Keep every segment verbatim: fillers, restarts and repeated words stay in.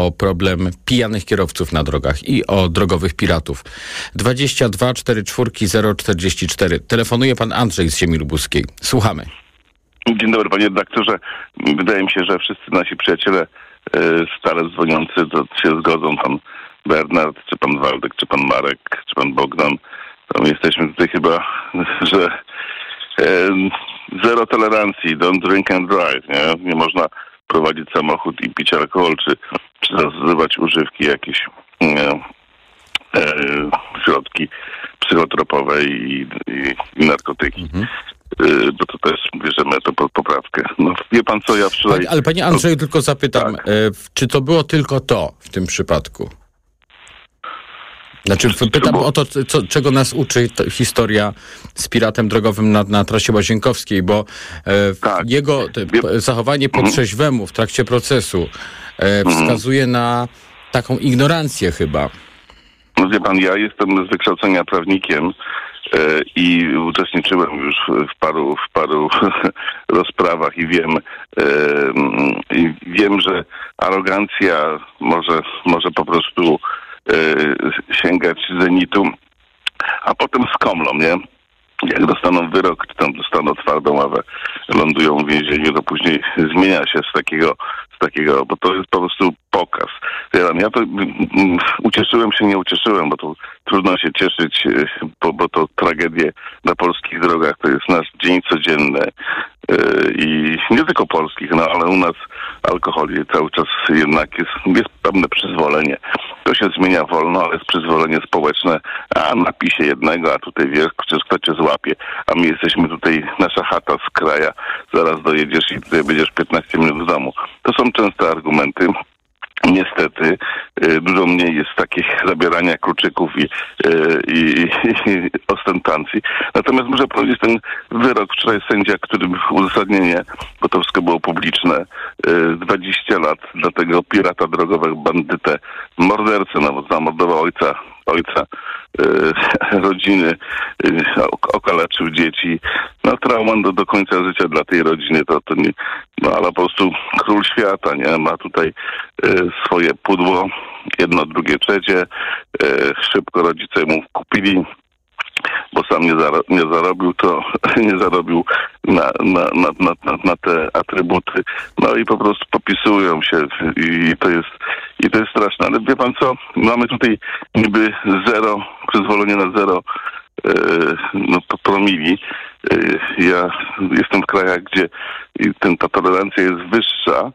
o problem pijanych kierowców na drogach i o drogowych piratów. dwadzieścia dwa czterdzieści cztery zero czterdzieści cztery. Telefonuje pan Andrzej z Ziemi Lubuskiej. Słuchamy. Dzień dobry, panie redaktorze. Wydaje mi się, że wszyscy nasi przyjaciele y, stale dzwoniący to się zgodzą. Pan Bernard, czy pan Waldek, czy pan Marek, czy pan Bogdan. To my jesteśmy tutaj chyba, że y, zero tolerancji, don't drink and drive. Nie, nie można prowadzić samochód i pić alkohol, czy, czy zażywać używki, jakieś y, y, środki psychotropowe i, i, i narkotyki. Mhm. Bo to też bierzemy to poprawkę. No wie pan co, ja wczoraj... Panie, ale panie Andrzeju, tylko zapytam, tak. czy to było tylko to w tym przypadku? Znaczy, pytam o to, co, czego nas uczy historia z piratem drogowym na, na trasie łazienkowskiej, bo e, tak. jego te, zachowanie po trzeźwemu w trakcie procesu e, wskazuje na taką ignorancję chyba. No wie pan, ja jestem z wykształcenia prawnikiem e, i uczestniczyłem już w paru, w paru rozprawach i wiem, e, i wiem, że arogancja może, może po prostu e, sięgać zenitu, a potem skomlą, nie? Jak dostaną wyrok, czy tam dostaną twardą ławę, lądują w więzieniu, to później zmienia się z takiego, z takiego, bo to jest po prostu pokaz. Ja, ja to um, ucieszyłem się, nie ucieszyłem, bo to trudno się cieszyć, bo, bo to tragedie na polskich drogach to jest nasz dzień codzienny yy, i nie tylko polskich, no ale u nas alkohol cały czas jednak jest, jest pewne przyzwolenie. To się zmienia wolno, ale jest przyzwolenie społeczne, a napisie jednego, a tutaj wiesz, kto cię złapie, a my jesteśmy tutaj, nasza chata z kraja, zaraz dojedziesz i tutaj będziesz piętnaście minut w domu. To są częste argumenty. Niestety y, dużo mniej jest takich zabierania kluczyków i, y, i, i ostentacji. Natomiast muszę powiedzieć, ten wyrok wczoraj sędzia, który uzasadnienie, bo to wszystko było publiczne, y, dwadzieścia lat dla tego pirata drogowego, bandytę, mordercę, no bo zamordował ojca, ojca y, rodziny, y, okaleczył dzieci. No trauma do, do końca życia dla tej rodziny, to, to nie, no ale po prostu król świata, nie? Ma tutaj y, swoje pudło, jedno, drugie, trzecie. Y, szybko rodzice mu kupili, bo sam nie, zaro- nie zarobił, to nie zarobił na, na, na, na, na, na te atrybuty. No i po prostu popisują się i to jest i to jest straszne. Ale wie pan co? Mamy tutaj niby zero, przyzwolenie na zero yy, no, promili. Yy, ja jestem w krajach, gdzie ten, ta tolerancja jest wyższa,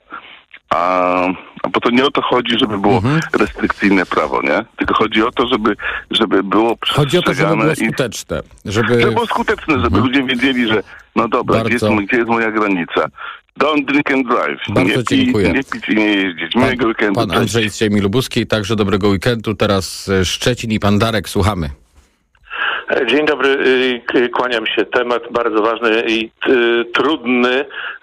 a, a bo to nie o to chodzi, żeby było mhm. restrykcyjne prawo, nie? Tylko chodzi o to, żeby, żeby było przestrzegane. Chodzi o to, żeby było skuteczne. Żeby, żeby było skuteczne, żeby mhm. ludzie wiedzieli, że no dobra, gdzie jest, gdzie jest moja granica. Don't drink and drive. Bardzo nie dziękuję. Pi, nie pić i nie jeździć. Miłego pan, weekendu. Pan Andrzej z Ziemi Lubuskiej, także dobrego weekendu. Teraz Szczecin i pan Darek, słuchamy. Dzień dobry, kłaniam się. Temat bardzo ważny i trudny,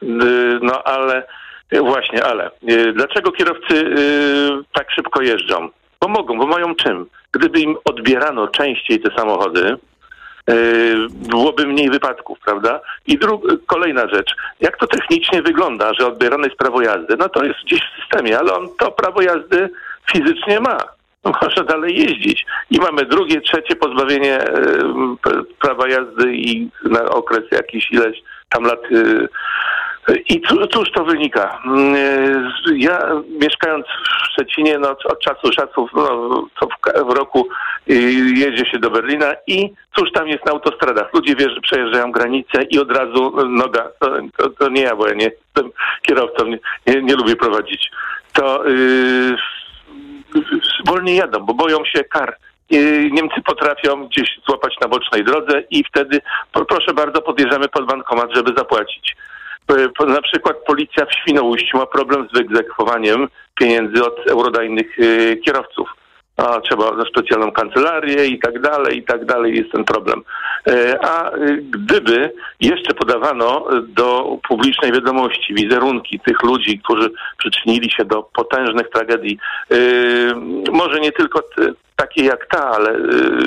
no ale właśnie, ale dlaczego kierowcy tak szybko jeżdżą? Bo mogą, bo mają czym. Gdyby im odbierano częściej te samochody, byłoby mniej wypadków, prawda? I dru- kolejna rzecz. Jak to technicznie wygląda, że odbierane jest prawo jazdy? No to jest gdzieś w systemie, ale on to prawo jazdy fizycznie ma. Może dalej jeździć. I mamy drugie, trzecie pozbawienie e, prawa jazdy i na okres jakiś ileś tam lat. E, I cóż to wynika? Ja mieszkając w Szczecinie, no od czasu czasów, no, co w, w roku jedzie się do Berlina i cóż tam jest na autostradach? Ludzie wierzy, przejeżdżają granicę i od razu noga, to, to, to nie ja, bo ja nie jestem kierowcą, nie, nie, nie lubię prowadzić. To yy, wolniej jadą, bo boją się kar. Niemcy potrafią gdzieś złapać na bocznej drodze i wtedy, proszę bardzo, podjeżdżamy pod bankomat, żeby zapłacić. Na przykład policja w Świnoujściu ma problem z wyegzekwowaniem pieniędzy od eurodajnych kierowców. A trzeba na specjalną kancelarię i tak dalej, i tak dalej, jest ten problem. A gdyby jeszcze podawano do publicznej wiadomości wizerunki tych ludzi, którzy przyczynili się do potężnych tragedii, może nie tylko te, takie jak ta, ale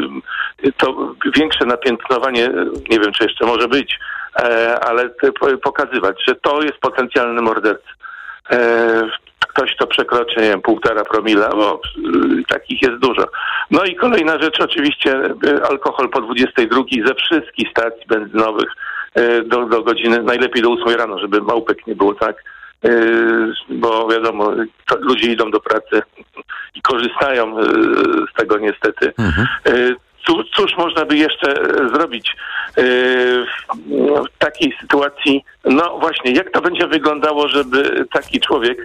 to większe napiętnowanie, nie wiem, czy jeszcze może być, ale pokazywać, że to jest potencjalny morderca. ktoś, kto przekroczy, nie wiem, półtora promila, bo y, takich jest dużo. No i kolejna rzecz, oczywiście y, alkohol po dwudziestej drugiej ze wszystkich stacji benzynowych y, do, do godziny, najlepiej do ósmej rano, żeby małpek nie było, tak? Y, bo wiadomo, to, ludzie idą do pracy i korzystają y, z tego niestety. Mhm. Y, Cóż można by jeszcze zrobić w takiej sytuacji? No właśnie, jak to będzie wyglądało, żeby taki człowiek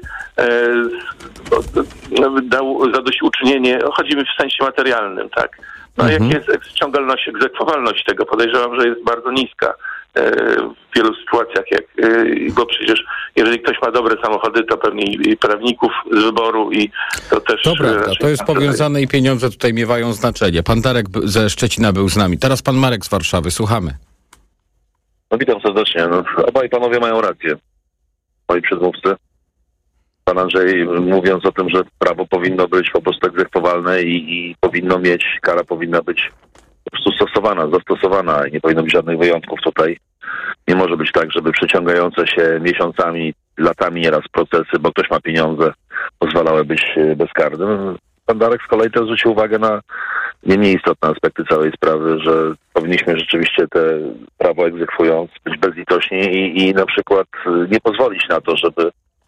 dał zadośćuczynienie, chodzi mi w sensie materialnym, tak? No mhm. jak jest ściągalność, egzekwowalność tego? Podejrzewam, że jest bardzo niska w wielu sytuacjach, jak, bo przecież jeżeli ktoś ma dobre samochody, to pewnie i prawników z wyboru i to też... To prawda, to jest powiązane i pieniądze tutaj miewają znaczenie. Pan Darek ze Szczecina był z nami. Teraz pan Marek z Warszawy. Słuchamy. No witam serdecznie. No, obaj panowie mają rację. Moi przedmówcy. Pan Andrzej, mówiąc o tym, że prawo powinno być po prostu egzekwowalne i, i powinno mieć, kara powinna być po prostu stosowana, zastosowana i nie powinno być żadnych wyjątków tutaj. Nie może być tak, żeby przeciągające się miesiącami, latami nieraz procesy, bo ktoś ma pieniądze, pozwalały być bezkarnym. Pan Darek z kolei też zwrócił uwagę na nie mniej istotne aspekty całej sprawy, że powinniśmy rzeczywiście te prawo egzekwując być bezlitośni i, i na przykład nie pozwolić na to, żeby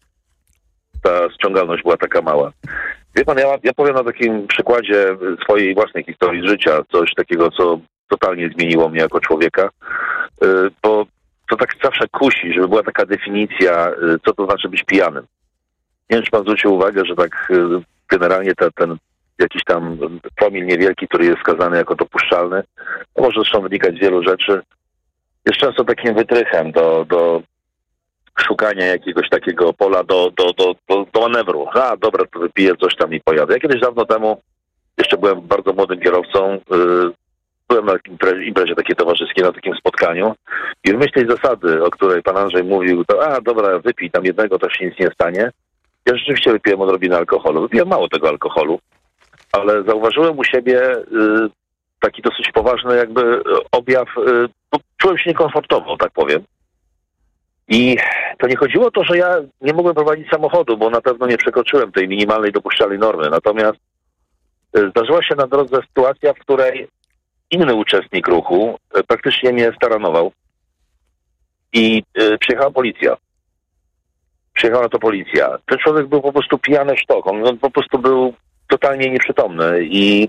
ta ściągalność była taka mała. Wie pan, ja, ja powiem na takim przykładzie swojej własnej historii z życia, coś takiego, co totalnie zmieniło mnie jako człowieka, yy, bo to tak zawsze kusi, żeby była taka definicja, yy, co to znaczy być pijanym. Nie wiem, czy pan zwrócił uwagę, że tak yy, generalnie te, ten jakiś tam promil niewielki, który jest wskazany jako dopuszczalny, to może zresztą wynikać z wielu rzeczy, jest często takim wytrychem do, do szukania jakiegoś takiego pola do, do, do, do, do manewru. A, dobra, to wypiję coś tam i pojadę. Ja kiedyś dawno temu, jeszcze byłem bardzo młodym kierowcą, yy, byłem na imprezie, imprezie takiej towarzyskiej, na takim spotkaniu i w myśl tej zasady, o której pan Andrzej mówił, to a, dobra, wypij tam jednego, to się nic nie stanie. Ja rzeczywiście wypiłem odrobinę alkoholu. Wypiłem mało tego alkoholu, ale zauważyłem u siebie yy, taki dosyć poważny jakby objaw, yy, no, czułem się niekomfortowo, tak powiem. I to nie chodziło o to, że ja nie mogłem prowadzić samochodu, bo na pewno nie przekroczyłem tej minimalnej dopuszczalnej normy. Natomiast zdarzyła się na drodze sytuacja, w której inny uczestnik ruchu praktycznie mnie staranował i y, przyjechała policja. Przyjechała to policja. Ten człowiek był po prostu pijany w sztok. On, on po prostu był totalnie nieprzytomny i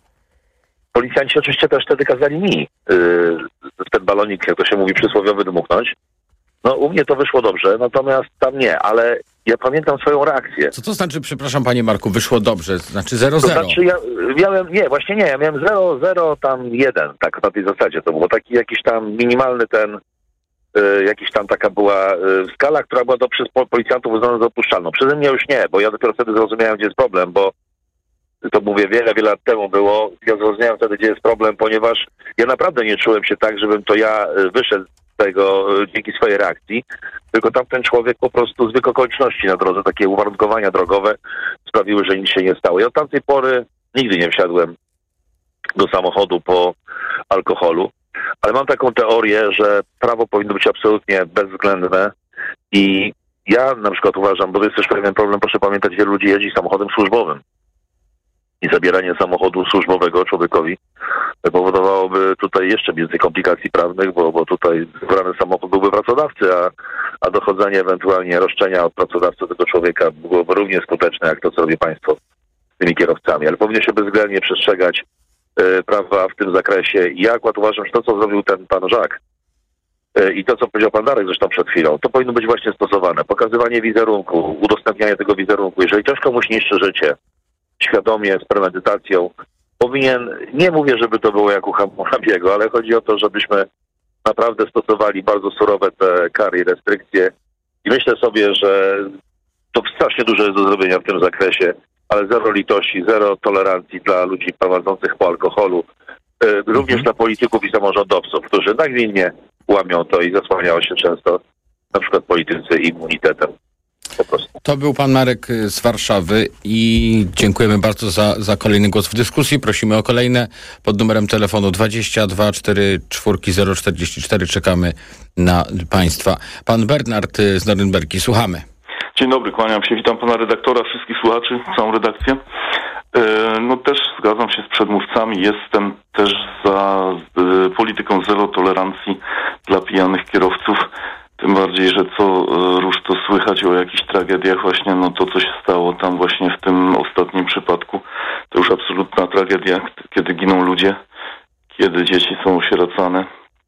policjanci oczywiście też wtedy kazali mi y, ten balonik, jak to się mówi, przysłowiowy dmuchnąć. No u mnie to wyszło dobrze, natomiast tam nie, ale ja pamiętam swoją reakcję. Co to znaczy, przepraszam panie Marku, wyszło dobrze? Znaczy zero zero? To znaczy ja miałem, nie, właśnie nie, ja miałem zero zero tam jeden, tak na tej zasadzie to było. Taki jakiś tam minimalny ten, y, jakiś tam taka była y, skala, która była do, przez policjantów uznana za dopuszczalną. Przeze mnie już nie, bo ja dopiero wtedy zrozumiałem, gdzie jest problem, bo to mówię wiele, wiele lat temu było. Ja zrozumiałem wtedy, gdzie jest problem, ponieważ ja naprawdę nie czułem się tak, żebym to ja wyszedł tego dzięki swojej reakcji, tylko tamten człowiek po prostu zwyk okoliczności na drodze, takie uwarunkowania drogowe sprawiły, że nic się nie stało. Ja od tamtej pory nigdy nie wsiadłem do samochodu po alkoholu, ale mam taką teorię, że prawo powinno być absolutnie bezwzględne i ja na przykład uważam, bo to jest też pewien problem, proszę pamiętać, wielu ludzi jeździ samochodem służbowym i zabieranie samochodu służbowego człowiekowi powodowałoby tutaj jeszcze więcej komplikacji prawnych, bo, bo tutaj wybrany samochód byłby pracodawcy, a, a dochodzenie ewentualnie roszczenia od pracodawcy tego człowieka byłoby równie skuteczne, jak to, co robi państwo z tymi kierowcami. Ale powinno się bezwzględnie przestrzegać y, prawa w tym zakresie. I ja akurat uważam, że to, co zrobił ten pan Żak y, i to, co powiedział pan Darek zresztą przed chwilą, to powinno być właśnie stosowane. Pokazywanie wizerunku, udostępnianie tego wizerunku. Jeżeli ktoś komuś niszczy życie, świadomie, z premedytacją, powinien, nie mówię, żeby to było jak u Hammurabiego, ale chodzi o to, żebyśmy naprawdę stosowali bardzo surowe te kary i restrykcje i myślę sobie, że to strasznie dużo jest do zrobienia w tym zakresie, ale zero litości, zero tolerancji dla ludzi prowadzących po alkoholu, yy, również dla polityków i samorządowców, którzy nagminnie łamią to i zasłaniają się często na przykład politycy immunitetem. Po prostu. To był pan Marek z Warszawy i dziękujemy bardzo za, za kolejny głos w dyskusji. Prosimy o kolejne pod numerem telefonu dwadzieścia dwa czterdzieści cztery zero czterdzieści cztery. Czekamy na państwa. Pan Bernard z Norymberki, słuchamy. Dzień dobry, kłaniam się, witam pana redaktora, wszystkich słuchaczy, całą redakcję. No też zgadzam się z przedmówcami, jestem też za polityką zero tolerancji dla pijanych kierowców, tym bardziej, że co róż to słychać o jakichś tragediach właśnie, no to co się stało tam właśnie w tym ostatnim przypadku, to już absolutna tragedia, kiedy giną ludzie, kiedy dzieci są osieracane.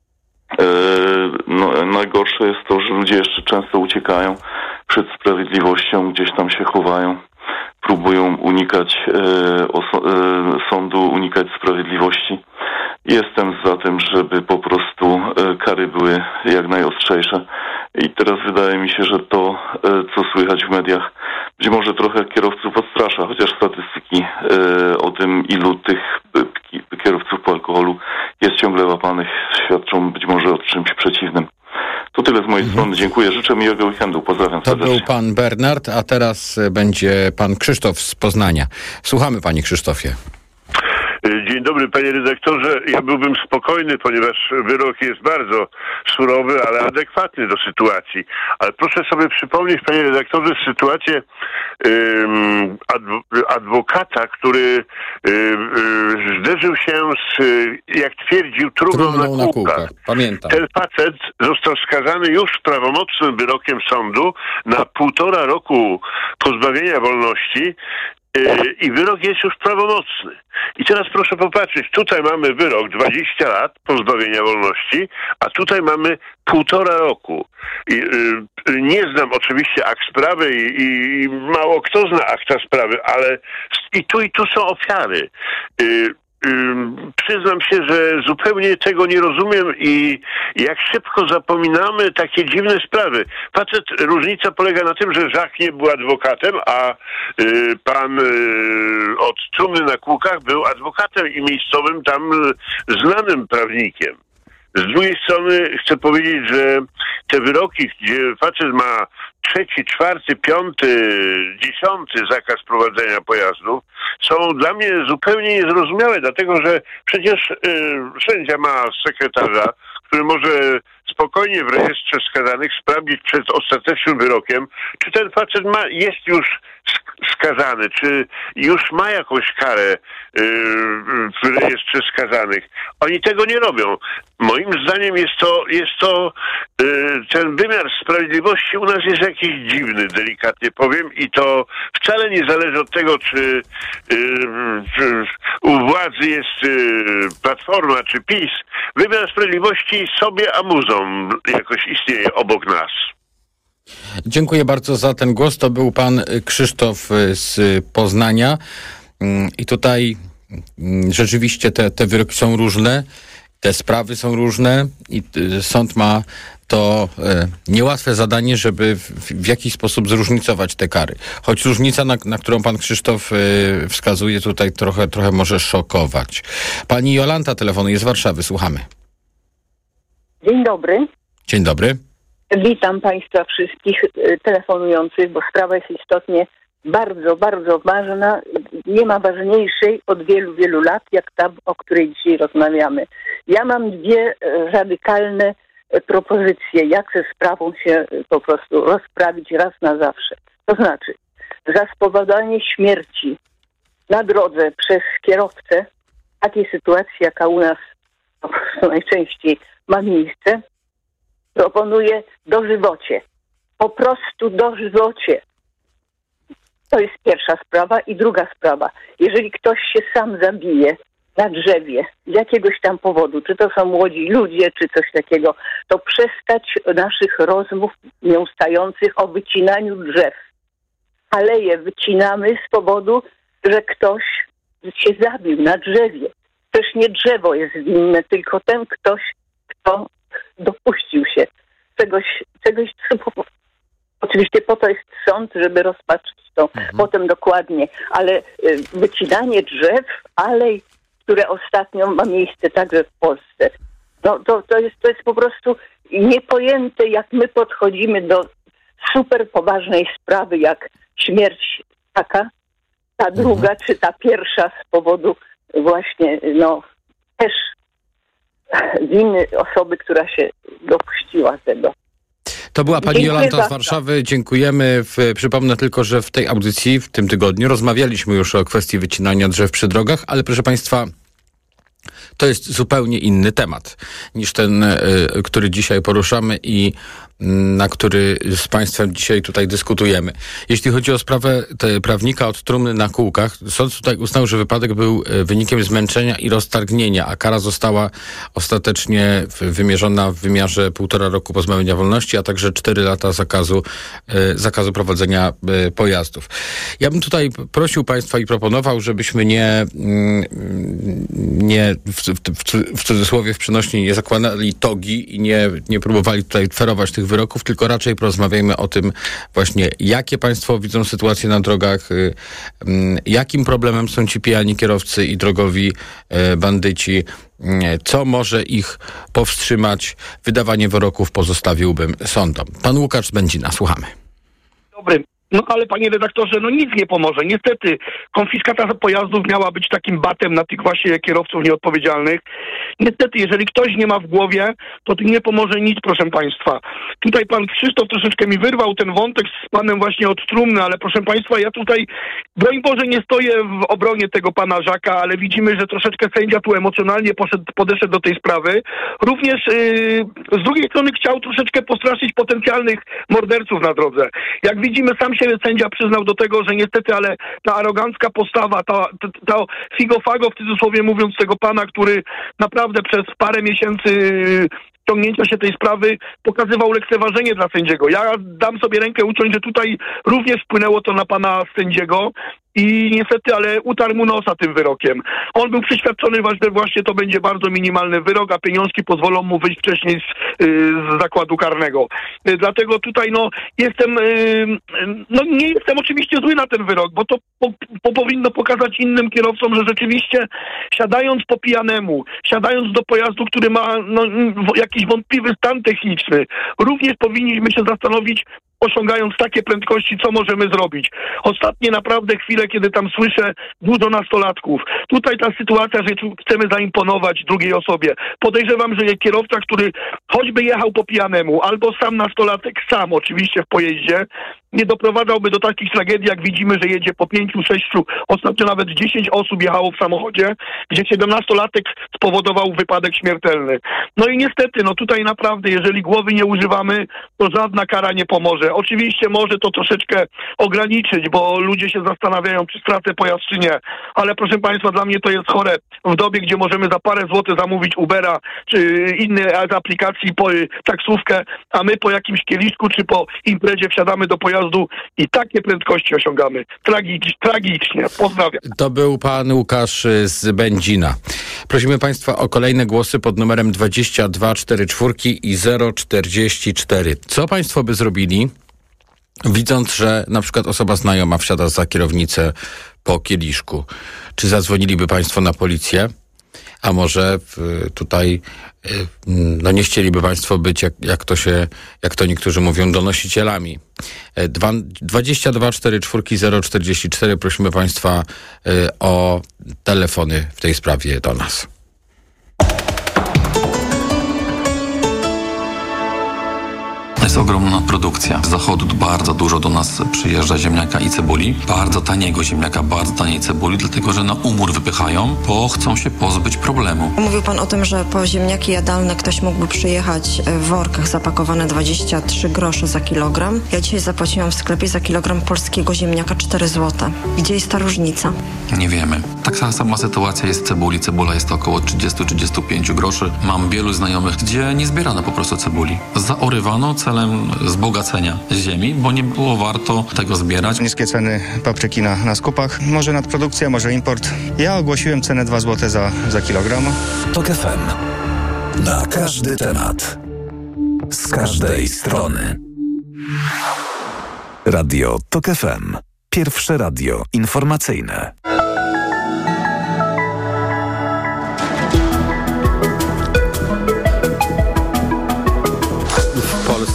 No, najgorsze jest to, że ludzie jeszcze często uciekają przed sprawiedliwością, gdzieś tam się chowają, próbują unikać e, oso- e, sądu, unikać sprawiedliwości. Jestem za tym, żeby po prostu e, kary były jak najostrzejsze. I teraz wydaje mi się, że to, e, co słychać w mediach, być może trochę kierowców odstrasza, chociaż statystyki e, o tym, ilu tych e, kierowców po alkoholu jest ciągle łapanych, świadczą być może o czymś przeciwnym. To tyle z mojej mhm. strony. Dziękuję. Życzę miłego weekendu. Pozdrawiam serdecznie. To był pan Bernard, a teraz będzie pan Krzysztof z Poznania. Słuchamy, panie Krzysztofie. Dzień dobry, panie redaktorze. Ja byłbym spokojny, ponieważ wyrok jest bardzo surowy, ale adekwatny do sytuacji. Ale proszę sobie przypomnieć, panie redaktorze, sytuację um, adw- adwokata, który um, zderzył się z, jak twierdził, trumną na kółkach. Na kółkach. Pamiętam. Ten facet został skazany już prawomocnym wyrokiem sądu na półtora roku pozbawienia wolności. I wyrok jest już prawomocny. I teraz proszę popatrzeć, tutaj mamy wyrok dwadzieścia lat pozbawienia wolności, a tutaj mamy półtora roku. I, y, nie znam oczywiście akt sprawy i, i mało kto zna akta sprawy, ale i tu i tu są ofiary. Y, Przyznam się, że zupełnie tego nie rozumiem i jak szybko zapominamy takie dziwne sprawy. Facet, różnica polega na tym, że Jacques nie był adwokatem, a y, pan y, od trumny na kółkach był adwokatem i miejscowym tam y, znanym prawnikiem. Z drugiej strony chcę powiedzieć, że te wyroki, gdzie facet ma trzeci, czwarty, piąty, dziesiąty zakaz prowadzenia pojazdów, są dla mnie zupełnie niezrozumiałe, dlatego że przecież y, sędzia ma sekretarza, który może spokojnie w rejestrze skazanych sprawdzić przed ostatecznym wyrokiem, czy ten facet ma, jest już skazany, czy już ma jakąś karę yy, w rejestrze skazanych. Oni tego nie robią. Moim zdaniem jest to, jest to yy, ten wymiar sprawiedliwości u nas jest jakiś dziwny, delikatnie powiem, i to wcale nie zależy od tego, czy, yy, czy u władzy jest yy, Platforma czy PiS. Wymiar sprawiedliwości sobie a muzą jakoś istnieje obok nas. Dziękuję bardzo za ten głos. To był pan Krzysztof z Poznania. I tutaj rzeczywiście te, te wyroki są różne, te sprawy są różne i sąd ma to niełatwe zadanie, żeby w, w jakiś sposób zróżnicować te kary. Choć różnica, na, na którą pan Krzysztof wskazuje, tutaj trochę, trochę może szokować. Pani Jolanta telefonuje z Warszawy. Słuchamy. Dzień dobry. Dzień dobry. Witam Państwa wszystkich telefonujących, bo sprawa jest istotnie bardzo, bardzo ważna. Nie ma ważniejszej od wielu, wielu lat, jak ta, o której dzisiaj rozmawiamy. Ja mam dwie radykalne propozycje, jak ze sprawą się po prostu rozprawić raz na zawsze. To znaczy, za spowodowanie śmierci na drodze przez kierowcę, w takiej sytuacji, jaka u nas po prostu najczęściej ma miejsce, proponuję dożywocie. Po prostu dożywocie. To jest pierwsza sprawa. I druga sprawa. Jeżeli ktoś się sam zabije na drzewie z jakiegoś tam powodu, czy to są młodzi ludzie, czy coś takiego, to przestać naszych rozmów nieustających o wycinaniu drzew. Aleje wycinamy z powodu, że ktoś się zabił na drzewie. Też nie drzewo jest winne, tylko ten ktoś, kto dopuścił się czegoś, czegoś co, oczywiście po to jest sąd, żeby rozpatrzyć to mhm. potem dokładnie, ale y, wycinanie drzew, alej, które ostatnio ma miejsce także w Polsce, no to, to, jest, to jest po prostu niepojęte, jak my podchodzimy do super poważnej sprawy, jak śmierć taka, ta druga, mhm. czy ta pierwsza z powodu właśnie, no też winy osoby, która się dopuściła tego. To była pani Dziękuję Jolanta z bardzo. Warszawy. Dziękujemy. W, przypomnę tylko, że w tej audycji w tym tygodniu rozmawialiśmy już o kwestii wycinania drzew przy drogach, ale proszę państwa, to jest zupełnie inny temat niż ten, który dzisiaj poruszamy i na który z państwem dzisiaj tutaj dyskutujemy. Jeśli chodzi o sprawę prawnika od trumny na kółkach, sąd tutaj uznał, że wypadek był wynikiem zmęczenia i roztargnienia, a kara została ostatecznie wymierzona w wymiarze półtora roku pozbawienia wolności, a także cztery lata zakazu, zakazu prowadzenia pojazdów. Ja bym tutaj prosił państwa i proponował, żebyśmy nie, nie w, w, w cudzysłowie w przenośni nie zakładali togi i nie, nie próbowali tutaj ferować tych wyroków, tylko raczej porozmawiajmy o tym właśnie, jakie państwo widzą sytuację na drogach, jakim problemem są ci pijani kierowcy i drogowi bandyci, co może ich powstrzymać. Wydawanie wyroków pozostawiłbym sądom. Pan Łukasz z Będzina, słuchamy. Dobry. No ale panie redaktorze, no nic nie pomoże. Niestety konfiskata pojazdów miała być takim batem na tych właśnie kierowców nieodpowiedzialnych. Niestety, jeżeli ktoś nie ma w głowie, to tym nie pomoże nic, proszę państwa. Tutaj pan Krzysztof troszeczkę mi wyrwał ten wątek z panem właśnie od trumny, ale proszę państwa, ja tutaj, broń Boże, nie stoję w obronie tego pana Żaka, ale widzimy, że troszeczkę sędzia tu emocjonalnie poszedł, podeszedł do tej sprawy. Również yy, z drugiej strony chciał troszeczkę postraszyć potencjalnych morderców na drodze. Jak widzimy, sam się sędzia przyznał do tego, że niestety, ale ta arogancka postawa, ta, ta, ta figo-fago w cudzysłowie mówiąc tego pana, który naprawdę przez parę miesięcy ciągnięcia się tej sprawy pokazywał lekceważenie dla sędziego. Ja dam sobie rękę uciąć, że tutaj również wpłynęło to na pana sędziego i niestety, ale utarł mu nosa tym wyrokiem. On był przeświadczony, że właśnie to będzie bardzo minimalny wyrok, a pieniążki pozwolą mu wyjść wcześniej z, z zakładu karnego. Dlatego tutaj no jestem, no nie jestem oczywiście zły na ten wyrok, bo to po, po, powinno pokazać innym kierowcom, że rzeczywiście siadając po pijanemu, siadając do pojazdu, który ma no, jakiś wątpliwy stan techniczny, również powinniśmy się zastanowić, osiągając takie prędkości, co możemy zrobić. Ostatnie naprawdę chwile, kiedy tam słyszę dużo nastolatków. Tutaj ta sytuacja, że chcemy zaimponować drugiej osobie. Podejrzewam, że kierowca, który choćby jechał po pijanemu, albo sam nastolatek, sam oczywiście w pojeździe, nie doprowadzałby do takich tragedii, jak widzimy, że jedzie po pięciu, sześciu, ostatnio nawet dziesięć osób jechało w samochodzie, gdzie siedemnastolatek spowodował wypadek śmiertelny. No i niestety, no tutaj naprawdę, jeżeli głowy nie używamy, to żadna kara nie pomoże. Oczywiście może to troszeczkę ograniczyć, bo ludzie się zastanawiają, czy stracę pojazd, czy nie. Ale proszę państwa, dla mnie to jest chore. W dobie, gdzie możemy za parę złotych zamówić Ubera, czy inne aplikacji po taksówkę, a my po jakimś kieliszku, czy po imprezie wsiadamy do pojazdu i takie prędkości osiągamy. Tragicz, tragicznie. Pozdrawiam. To był pan Łukasz z Będzina. Prosimy państwa o kolejne głosy pod numerem dwadzieścia dwa czterdzieści cztery i zero czterdzieści cztery. Co państwo by zrobili, widząc, że na przykład osoba znajoma wsiada za kierownicę po kieliszku? Czy zadzwoniliby państwo na policję? A może tutaj no nie chcieliby państwo być, jak, jak to się, jak to niektórzy mówią, donosicielami. dwadzieścia dwa czterdzieści cztery zero czterdzieści cztery. Prosimy państwa o telefony w tej sprawie do nas. Jest ogromna produkcja. Z zachodu bardzo dużo do nas przyjeżdża ziemniaka i cebuli. Bardzo taniego ziemniaka, bardzo taniej cebuli, dlatego że na umór wypychają, bo chcą się pozbyć problemu. Mówił pan o tym, że po ziemniaki jadalne ktoś mógłby przyjechać w workach zapakowane dwadzieścia trzy grosze za kilogram. Ja dzisiaj zapłaciłam w sklepie za kilogram polskiego ziemniaka cztery złote. Gdzie jest ta różnica? Nie wiemy. Taka sama sytuacja jest cebuli. Cebula jest około trzydzieści do trzydziestu pięciu groszy. Mam wielu znajomych, gdzie nie zbierano po prostu cebuli. Zaorywano celem wzbogacenia ziemi, bo nie było warto tego zbierać. Niskie ceny papryki na, na skupach. Może nadprodukcja, może import. Ja ogłosiłem cenę dwa złote za, za kilogram. Tok F M. Na każdy temat. Z każdej strony. Radio Tok F M. Pierwsze radio informacyjne.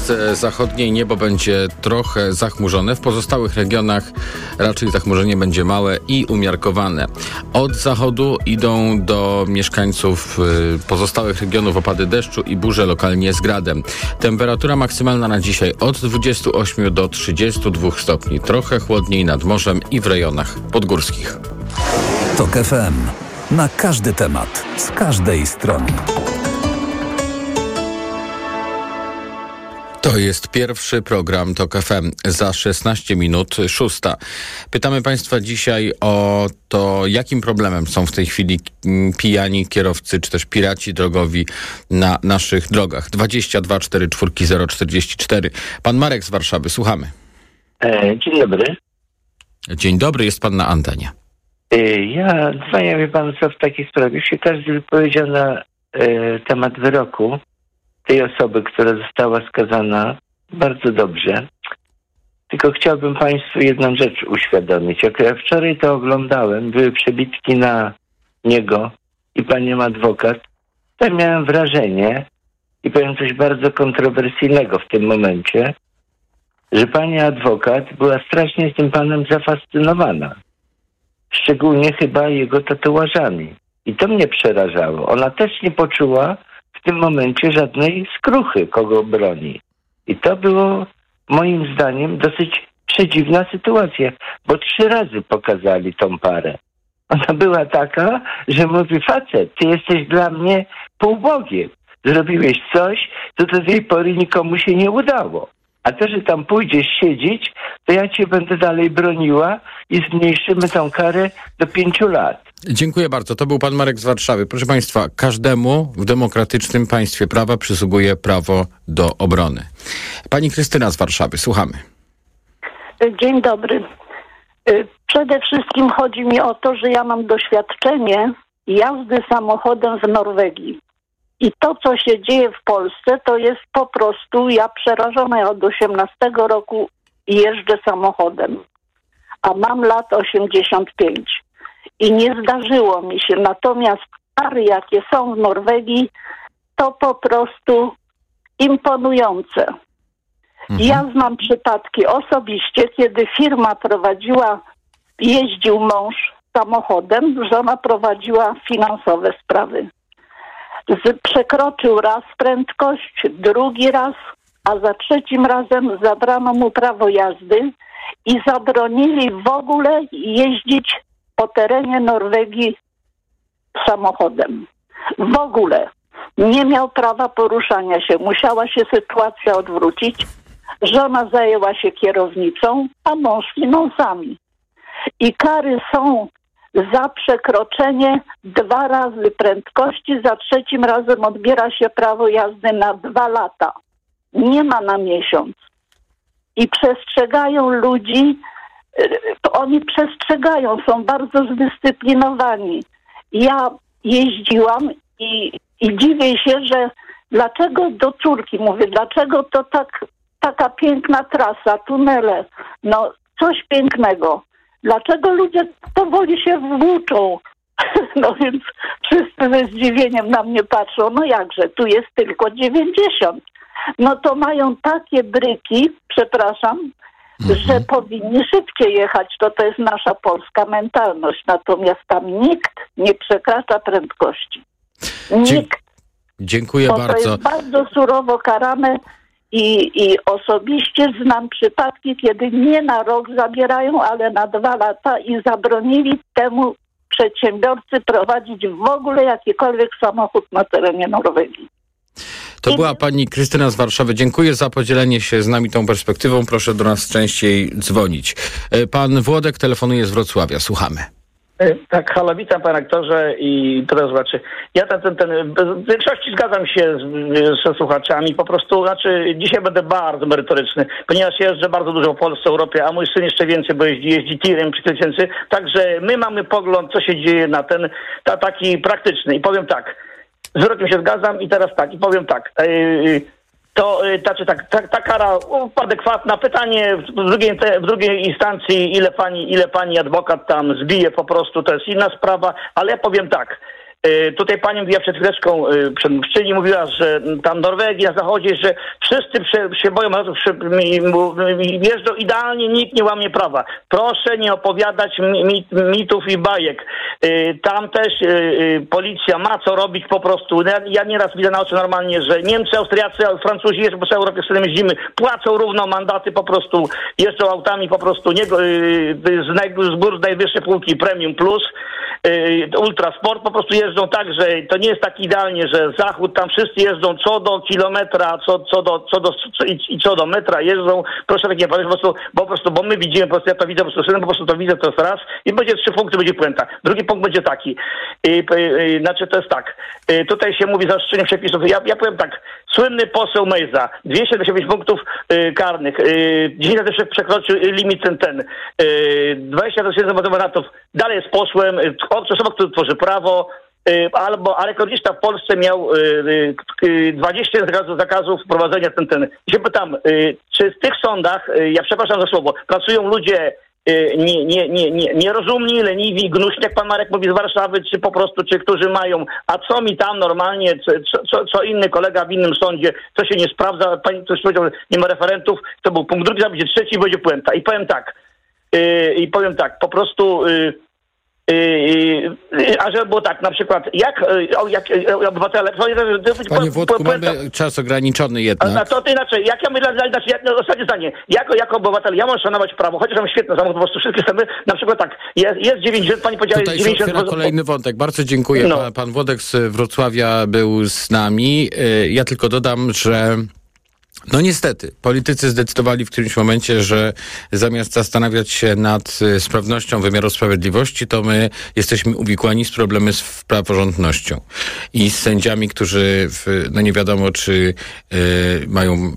zachodniej niebo będzie trochę zachmurzone. W pozostałych regionach raczej zachmurzenie będzie małe i umiarkowane. Od zachodu idą do mieszkańców pozostałych regionów opady deszczu i burze lokalnie z gradem. Temperatura maksymalna na dzisiaj od dwudziestu ośmiu do trzydziestu dwóch stopni. Trochę chłodniej nad morzem i w rejonach podgórskich. Tok F M. Na każdy temat, z każdej strony. To jest pierwszy program Tok F M. Za szesnaście minut szósta. Pytamy Państwa dzisiaj o to, jakim problemem są w tej chwili pijani kierowcy, czy też piraci drogowi na naszych drogach. dwadzieścia dwa czterdzieści cztery zero czterdzieści cztery. Pan Marek z Warszawy, słuchamy. E, dzień dobry. Dzień dobry, jest pan na antenie. E, ja dzwonię, wie pan co, w takiej sprawie. Już się każdy wypowiedział na e, temat wyroku tej osoby, która została skazana, bardzo dobrze. Tylko chciałbym Państwu jedną rzecz uświadomić. Jak ja wczoraj to oglądałem, były przebitki na niego i panią adwokat, to miałem wrażenie, i powiem coś bardzo kontrowersyjnego w tym momencie, że pani adwokat była strasznie z tym panem zafascynowana. Szczególnie chyba jego tatuażami. I to mnie przerażało. Ona też nie poczuła w tym momencie żadnej skruchy, kogo broni. I to było moim zdaniem dosyć przedziwna sytuacja, bo trzy razy pokazali tą parę. Ona była taka, że mówi, facet, ty jesteś dla mnie półbogiem. Zrobiłeś coś, co do tej pory nikomu się nie udało. A to, że tam pójdziesz siedzieć, to ja cię będę dalej broniła i zmniejszymy tą karę do pięciu lat. Dziękuję bardzo. To był pan Marek z Warszawy. Proszę państwa, każdemu w demokratycznym państwie prawa przysługuje prawo do obrony. Pani Krystyna z Warszawy, słuchamy. Dzień dobry. Przede wszystkim chodzi mi o to, że ja mam doświadczenie jazdy samochodem w Norwegii. I to, co się dzieje w Polsce, to jest po prostu, ja przerażona od osiemnastego roku jeżdżę samochodem, a mam lat osiemdziesiąt pięć. I nie zdarzyło mi się. Natomiast kary, jakie są w Norwegii, to po prostu imponujące. Mhm. Ja znam przypadki osobiście, kiedy firma prowadziła, jeździł mąż samochodem, żona prowadziła finansowe sprawy. Z, przekroczył raz prędkość, drugi raz, a za trzecim razem zabrano mu prawo jazdy i zabronili w ogóle jeździć po terenie Norwegii samochodem. W ogóle nie miał prawa poruszania się. Musiała się sytuacja odwrócić. Żona zajęła się kierownicą, a mąż finansami. I kary są za przekroczenie dwa razy prędkości, za trzecim razem odbiera się prawo jazdy na dwa lata. Nie ma na miesiąc. I przestrzegają ludzi, oni przestrzegają, są bardzo zdyscyplinowani. Ja jeździłam i, i dziwię się, że dlaczego do córki mówię, dlaczego to tak, taka piękna trasa, tunele, no coś pięknego. Dlaczego ludzie powoli się włóczą? No więc wszyscy ze zdziwieniem na mnie patrzą, no jakże, tu jest tylko dziewięćdziesiąt. No to mają takie bryki, przepraszam, mhm. że powinni szybciej jechać. To to jest nasza polska mentalność. Natomiast tam nikt nie przekracza prędkości. Nikt. Dziękuję Bo bardzo. To jest bardzo surowo karane i, i osobiście znam przypadki, kiedy nie na rok zabierają, ale na dwa lata i zabronili temu przedsiębiorcy prowadzić w ogóle jakikolwiek samochód na terenie Norwegii. To była pani Krystyna z Warszawy. Dziękuję za podzielenie się z nami tą perspektywą. Proszę do nas częściej dzwonić. Pan Włodek telefonuje z Wrocławia. Słuchamy. Tak, halo, witam panie aktorze i to znaczy, ja ten, ten, ten, w większości zgadzam się z, z słuchaczami, po prostu, znaczy dzisiaj będę bardzo merytoryczny, ponieważ jeżdżę bardzo dużo w Polsce, Europie, a mój syn jeszcze więcej, bo jeździ, jeździ tirem przy tysięcy, także my mamy pogląd, co się dzieje na ten, ta, taki praktyczny i powiem tak, z wyrokiem się zgadzam i teraz tak, i powiem tak, yy, to znaczy tak, ta, ta kara adekwatna. Pytanie w drugiej, te, w drugiej instancji, ile pani, ile pani adwokat tam zbije, po prostu to jest inna sprawa, ale ja powiem tak, Tutaj pani mówiła przed chwileczką, przedmówczyni mówiła, że tam Norwegii na zachodzie, że wszyscy się, się boją, jeżdżą idealnie, nikt nie łamie prawa. Proszę nie opowiadać mit, mitów i bajek. Tam też policja ma co robić po prostu. Ja, ja nieraz widzę na oczy normalnie, że Niemcy, Austriacy, Francuzi jeżdżą po całej Europie, z którym jeździmy, płacą równo mandaty po prostu, jeżdżą autami po prostu nie, z, naj, z gór z najwyższej półki Premium Plus, Ultrasport po prostu jeżdżą tak, że to nie jest tak idealnie, że zachód, tam wszyscy jeżdżą co do kilometra, co, co do, co do, co, i, i co do metra jeżdżą. Proszę tak nie powiedzieć, po prostu, po prostu, bo my widzimy, po prostu ja to widzę, po prostu, po prostu to widzę, to jest raz i będzie trzy punkty, będzie puenta. Drugi punkt będzie taki, I, i, znaczy to jest tak, I, tutaj się mówi zaostrzenie przepisów, ja, ja powiem tak, słynny poseł Mejza, dwieście dwadzieścia pięć punktów y, karnych, y, dziesięć razy przekroczył limit ten, ten y, dwadzieścia tysięcy mandatów, dalej jest posłem, y, osoba, która tworzy prawo, y, albo, ale rekordzista w Polsce miał y, y, dwadzieścia zakazów, zakazów wprowadzenia ten, ten. I się pytam, y, czy w tych sądach, y, ja przepraszam za słowo, pracują ludzie Nie, nie, nie, nie, nierozumni, leniwi, gnuśni, jak pan Marek mówi, z Warszawy, czy po prostu, czy którzy mają, a co mi tam normalnie, co, co, co inny kolega w innym sądzie, co się nie sprawdza, pani ktoś powiedział, że nie ma referentów, to był punkt drugi, będzie trzeci i będzie puenta. I powiem tak, yy, i powiem tak, po prostu, yy, yy, a żeby było tak, na przykład, jak, yy, jak yy, obywatele... Panie Włodku, mamy czas ograniczony jednak. A, a to, to inaczej, jak ja myślę, znaczy, ja, no, ostatnie zdanie, jako, jako obywatel, ja mam szanować prawo, chociaż mam świetne samochód, po prostu wszystkie systemy, na przykład tak, jest, jest dziewięćdziesiąt, pani powiedziała, Tutaj jest dziewięćdziesiąt... Tutaj się otwiera kolejny wątek, bardzo dziękuję. No. Pan, pan Włodek z Wrocławia był z nami. Ja tylko dodam, że no niestety, politycy zdecydowali w którymś momencie, że zamiast zastanawiać się nad sprawnością wymiaru sprawiedliwości, to my jesteśmy uwikłani z problemy z praworządnością. I z sędziami, którzy w, no nie wiadomo, czy y, mają y,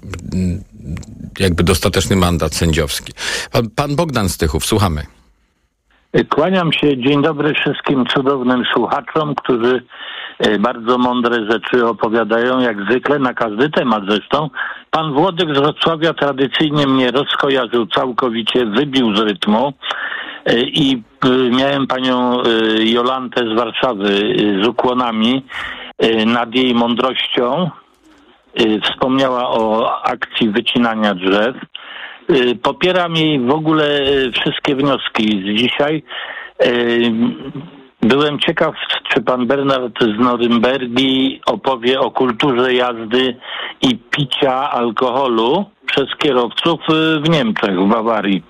jakby dostateczny mandat sędziowski. Pan, pan Bogdan Stychów, słuchamy. Kłaniam się, dzień dobry wszystkim cudownym słuchaczom, którzy bardzo mądre rzeczy opowiadają, jak zwykle, na każdy temat zresztą. Pan Włodek z Wrocławia tradycyjnie mnie rozkojarzył całkowicie, wybił z rytmu i miałem panią Jolantę z Warszawy z ukłonami nad jej mądrością. Wspomniała o akcji wycinania drzew. Popieram jej w ogóle wszystkie wnioski z dzisiaj. Byłem ciekaw, czy pan Bernard z Norymbergi opowie o kulturze jazdy i picia alkoholu przez kierowców w Niemczech, w Bawarii.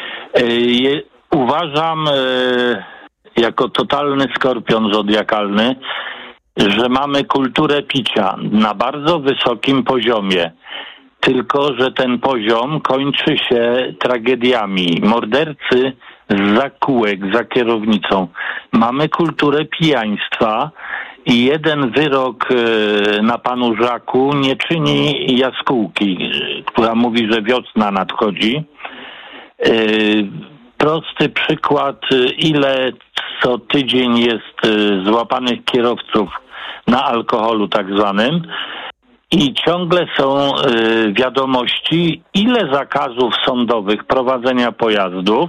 Uważam, jako totalny skorpion zodiakalny, że mamy kulturę picia na bardzo wysokim poziomie. Tylko że ten poziom kończy się tragediami. Mordercy za kółek, za kierownicą. Mamy kulturę pijaństwa i jeden wyrok na panu Żaku nie czyni jaskółki, która mówi, że wiosna nadchodzi. Prosty przykład, ile co tydzień jest złapanych kierowców na alkoholu tak zwanym. I ciągle są y, wiadomości, ile zakazów sądowych prowadzenia pojazdów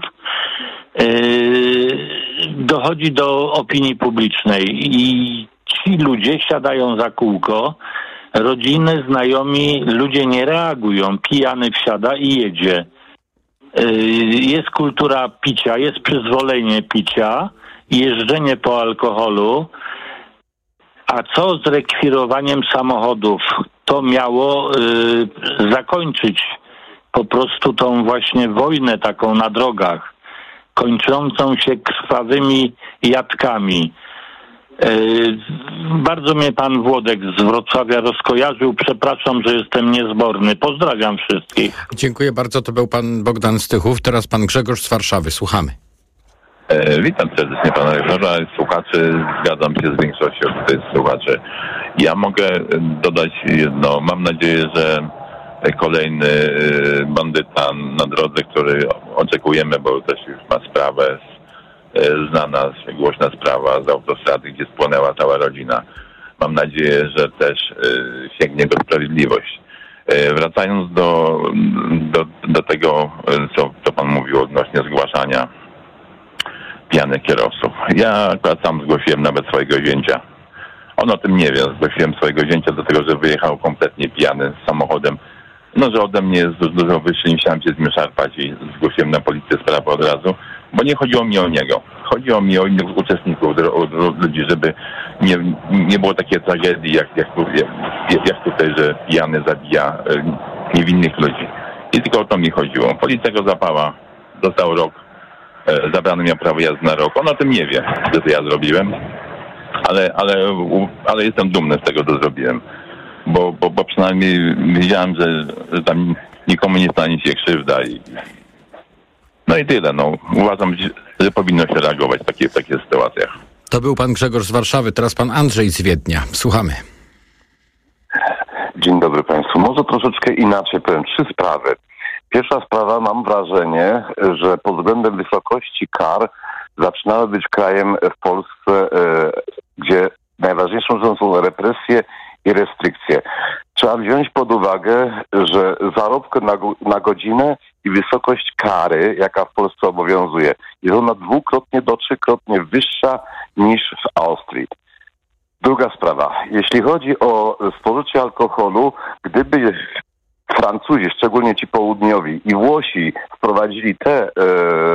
y, dochodzi do opinii publicznej. I ci ludzie siadają za kółko, rodziny, znajomi, ludzie nie reagują. Pijany wsiada i jedzie. Y, jest kultura picia, jest przyzwolenie picia, jeżdżenie po alkoholu. A co z rekwirowaniem samochodów? To miało y, zakończyć po prostu tą właśnie wojnę taką na drogach, kończącą się krwawymi jatkami. Y, bardzo mnie pan Włodek z Wrocławia rozkojarzył. Przepraszam, że jestem niezborny. Pozdrawiam wszystkich. Dziękuję bardzo. To był pan Bogdan Stychów. Teraz pan Grzegorz z Warszawy. Słuchamy. E, witam serdecznie pana redaktora, słuchaczy, zgadzam się z większością tych słuchaczy. Ja mogę dodać jedno, mam nadzieję, że kolejny bandyta na drodze, który oczekujemy, bo też już ma sprawę, znana, głośna sprawa z autostrady, gdzie spłonęła cała rodzina. Mam nadzieję, że też sięgnie go sprawiedliwość. Wracając do, do, do tego, co, co pan mówił odnośnie zgłaszania pijanych kierowców. Ja akurat sam zgłosiłem nawet swojego zięcia On o tym nie wie. Zgłosiłem swojego zięcia do tego, że wyjechał kompletnie pijany z samochodem. No, że ode mnie jest dużo, dużo wyższy, nie chciałem się z nim szarpać i zgłosiłem na policję sprawę od razu, bo nie chodziło mi o niego. Chodziło mi o innych uczestników, o ludzi, żeby nie, nie było takiej tragedii, jak, jak, jak, jak tutaj, że pijany zabija niewinnych ludzi. I tylko o to mi chodziło. Policja go zapała, dostał rok, zabrany miał prawo jazdy na rok. On o tym nie wie, że to ja zrobiłem, ale, ale, ale jestem dumny z tego, co zrobiłem. Bo, bo, bo przynajmniej wiedziałem, że, że tam nikomu nie stanie się krzywda. I, no i tyle. No. Uważam, że powinno się reagować w takich, w takich sytuacjach. To był pan Grzegorz z Warszawy, teraz pan Andrzej z Wiednia. Słuchamy. Dzień dobry Państwu. Może troszeczkę inaczej powiem. Trzy sprawy. Pierwsza sprawa, mam wrażenie, że pod względem wysokości kar zaczynały być krajem w Polsce, gdzie najważniejszą rzeczą są represje i restrykcje. Trzeba wziąć pod uwagę, że zarobkę na, na godzinę i wysokość kary, jaka w Polsce obowiązuje, jest ona dwukrotnie do trzykrotnie wyższa niż w Austrii. Druga sprawa. Jeśli chodzi o spożycie alkoholu, gdyby Francuzi, szczególnie ci południowi i Włosi wprowadzili te, e,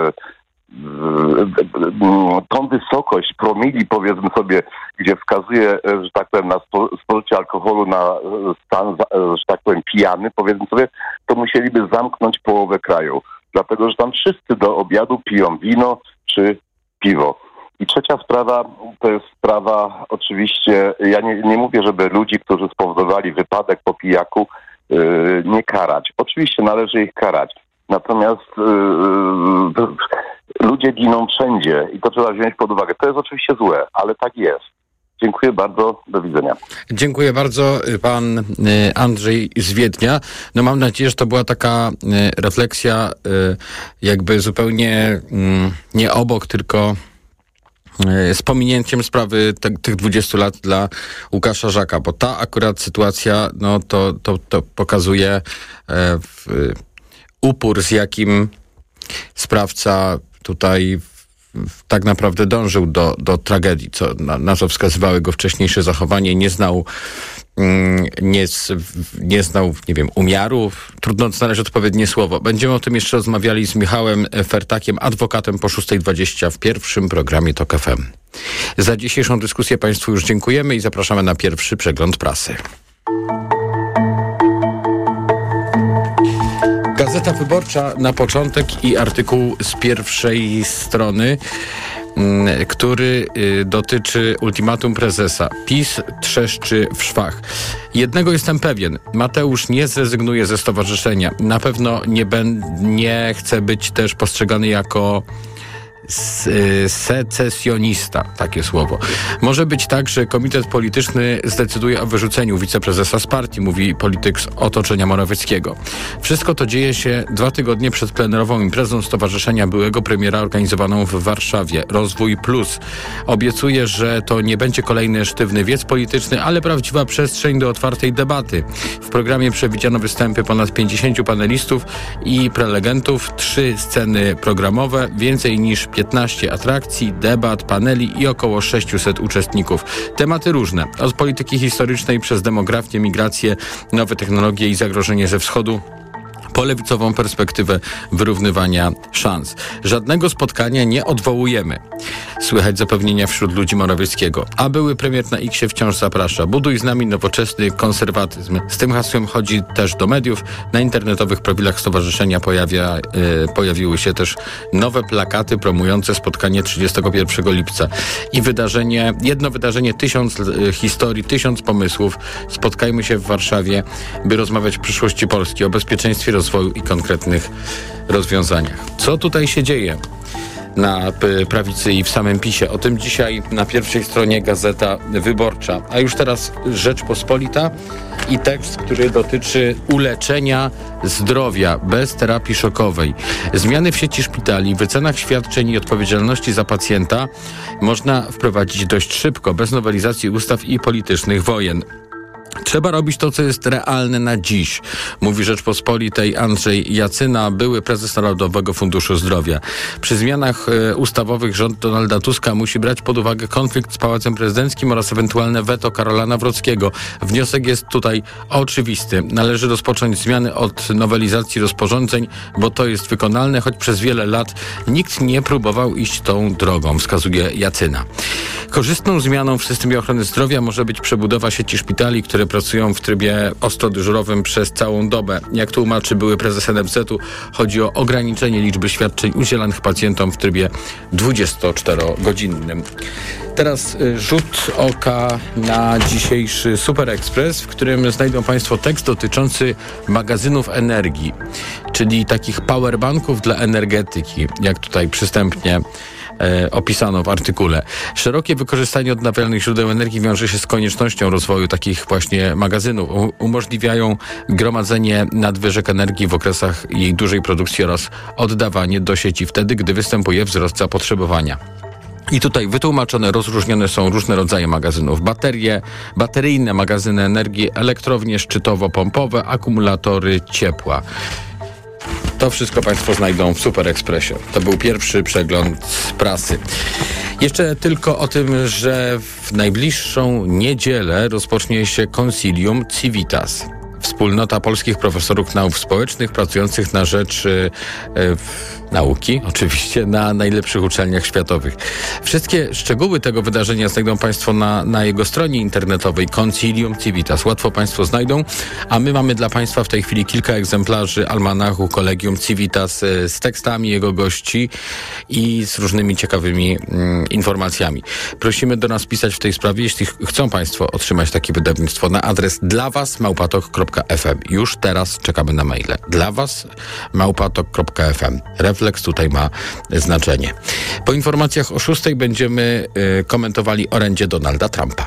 e, tą wysokość promili, powiedzmy sobie, gdzie wskazuje, że tak powiem, na spo, spożycie alkoholu na stan, że tak powiem, pijany, powiedzmy sobie, to musieliby zamknąć połowę kraju. Dlatego, że tam wszyscy do obiadu piją wino czy piwo. I trzecia sprawa, to jest sprawa, oczywiście, ja nie, nie mówię, żeby ludzi, którzy spowodowali wypadek po pijaku, yy, nie karać. Oczywiście należy ich karać. Natomiast yy, ludzie giną wszędzie i to trzeba wziąć pod uwagę. To jest oczywiście złe, ale tak jest. Dziękuję bardzo, do widzenia. Dziękuję bardzo, pan Andrzej z Wiednia. No mam nadzieję, że to była taka refleksja jakby zupełnie nie obok, tylko z pominięciem sprawy te, tych dwudziestu lat dla Łukasza Żaka, bo ta akurat sytuacja, no to, to, to pokazuje e, w, upór, z jakim sprawca tutaj w, w, tak naprawdę dążył do, do tragedii, co, na, na co wskazywały jego wcześniejsze zachowanie. Nie znał Nie, nie znał, nie wiem, umiaru. Trudno znaleźć odpowiednie słowo. Będziemy o tym jeszcze rozmawiali z Michałem Fertakiem, adwokatem po szósta dwadzieścia w pierwszym programie TOK F M. Za dzisiejszą dyskusję Państwu już dziękujemy i zapraszamy na pierwszy przegląd prasy. Gazeta Wyborcza na początek i artykuł z pierwszej strony, który dotyczy ultimatum prezesa. PiS trzeszczy w szwach. Jednego jestem pewien. Mateusz nie zrezygnuje ze stowarzyszenia. Na pewno nie, ben, nie chce być też postrzegany jako secesjonista, takie słowo. Może być tak, że komitet polityczny zdecyduje o wyrzuceniu wiceprezesa z partii, mówi polityk z otoczenia Morawieckiego. Wszystko to dzieje się dwa tygodnie przed plenerową imprezą stowarzyszenia byłego premiera organizowaną w Warszawie. Rozwój Plus obiecuje, że to nie będzie kolejny sztywny wiec polityczny, ale prawdziwa przestrzeń do otwartej debaty. W programie przewidziano występy ponad pięćdziesięciu panelistów i prelegentów, trzy sceny programowe, więcej niż piętnaście atrakcji, debat, paneli i około sześciuset uczestników. Tematy różne. Od polityki historycznej przez demografię, migrację, nowe technologie i zagrożenie ze wschodu, po lewicową perspektywę wyrównywania szans. Żadnego spotkania nie odwołujemy. Słychać zapewnienia wśród ludzi Morawieckiego. A były premier na X wciąż zaprasza. Buduj z nami nowoczesny konserwatyzm. Z tym hasłem chodzi też do mediów. Na internetowych profilach stowarzyszenia pojawia, yy, pojawiły się też nowe plakaty promujące spotkanie trzydziestego pierwszego lipca. I wydarzenie, jedno wydarzenie, tysiąc yy, historii, tysiąc pomysłów. Spotkajmy się w Warszawie, by rozmawiać o przyszłości Polski, o bezpieczeństwie, rozwoju i konkretnych rozwiązaniach. Co tutaj się dzieje na prawicy i w samym PiSie? O tym dzisiaj na pierwszej stronie Gazeta Wyborcza. A już teraz Rzeczpospolita i tekst, który dotyczy uleczenia zdrowia bez terapii szokowej. Zmiany w sieci szpitali, wycenach świadczeń i odpowiedzialności za pacjenta można wprowadzić dość szybko, bez nowelizacji ustaw i politycznych wojen. Trzeba robić to, co jest realne na dziś, mówi Rzeczpospolitej Andrzej Jacyna, były prezes Narodowego Funduszu Zdrowia. Przy zmianach e, ustawowych rząd Donalda Tuska musi brać pod uwagę konflikt z Pałacem Prezydenckim oraz ewentualne weto Karola Nawrockiego. Wniosek jest tutaj oczywisty. Należy rozpocząć zmiany od nowelizacji rozporządzeń, bo to jest wykonalne, choć przez wiele lat nikt nie próbował iść tą drogą, wskazuje Jacyna. Korzystną zmianą w systemie ochrony zdrowia może być przebudowa sieci szpitali, które pracują w trybie ostrodyżurowym przez całą dobę. Jak tłumaczy były prezes N F Z-u, chodzi o ograniczenie liczby świadczeń udzielanych pacjentom w trybie dwudziestoczterogodzinnym. Teraz rzut oka na dzisiejszy Super Express, w którym znajdą Państwo tekst dotyczący magazynów energii, czyli takich powerbanków dla energetyki, jak tutaj przystępnie E, opisano w artykule. Szerokie wykorzystanie odnawialnych źródeł energii wiąże się z koniecznością rozwoju takich właśnie magazynów. U- umożliwiają gromadzenie nadwyżek energii w okresach jej dużej produkcji oraz oddawanie do sieci wtedy, gdy występuje wzrost zapotrzebowania. I tutaj wytłumaczone, rozróżnione są różne rodzaje magazynów. Baterie, bateryjne magazyny energii, elektrownie szczytowo-pompowe, akumulatory ciepła. To wszystko Państwo znajdą w Super Expressie. To był pierwszy przegląd prasy. Jeszcze tylko o tym, że w najbliższą niedzielę rozpocznie się Consilium Civitas. Wspólnota polskich profesorów nauk społecznych pracujących na rzecz y, y, nauki, oczywiście, na najlepszych uczelniach światowych. Wszystkie szczegóły tego wydarzenia znajdą Państwo na, na jego stronie internetowej Consilium Civitas. Łatwo Państwo znajdą, a my mamy dla Państwa w tej chwili kilka egzemplarzy almanachu Collegium Civitas y, z tekstami jego gości i z różnymi ciekawymi y, informacjami. Prosimy do nas pisać w tej sprawie, jeśli ch- chcą Państwo otrzymać takie wydawnictwo, na adres dla was małpatok kropka f m. Już teraz czekamy na maile. Dla was małpatok kropka f m. Refleks tutaj ma znaczenie. Po informacjach o szóstej będziemy y, komentowali orędzie Donalda Trumpa.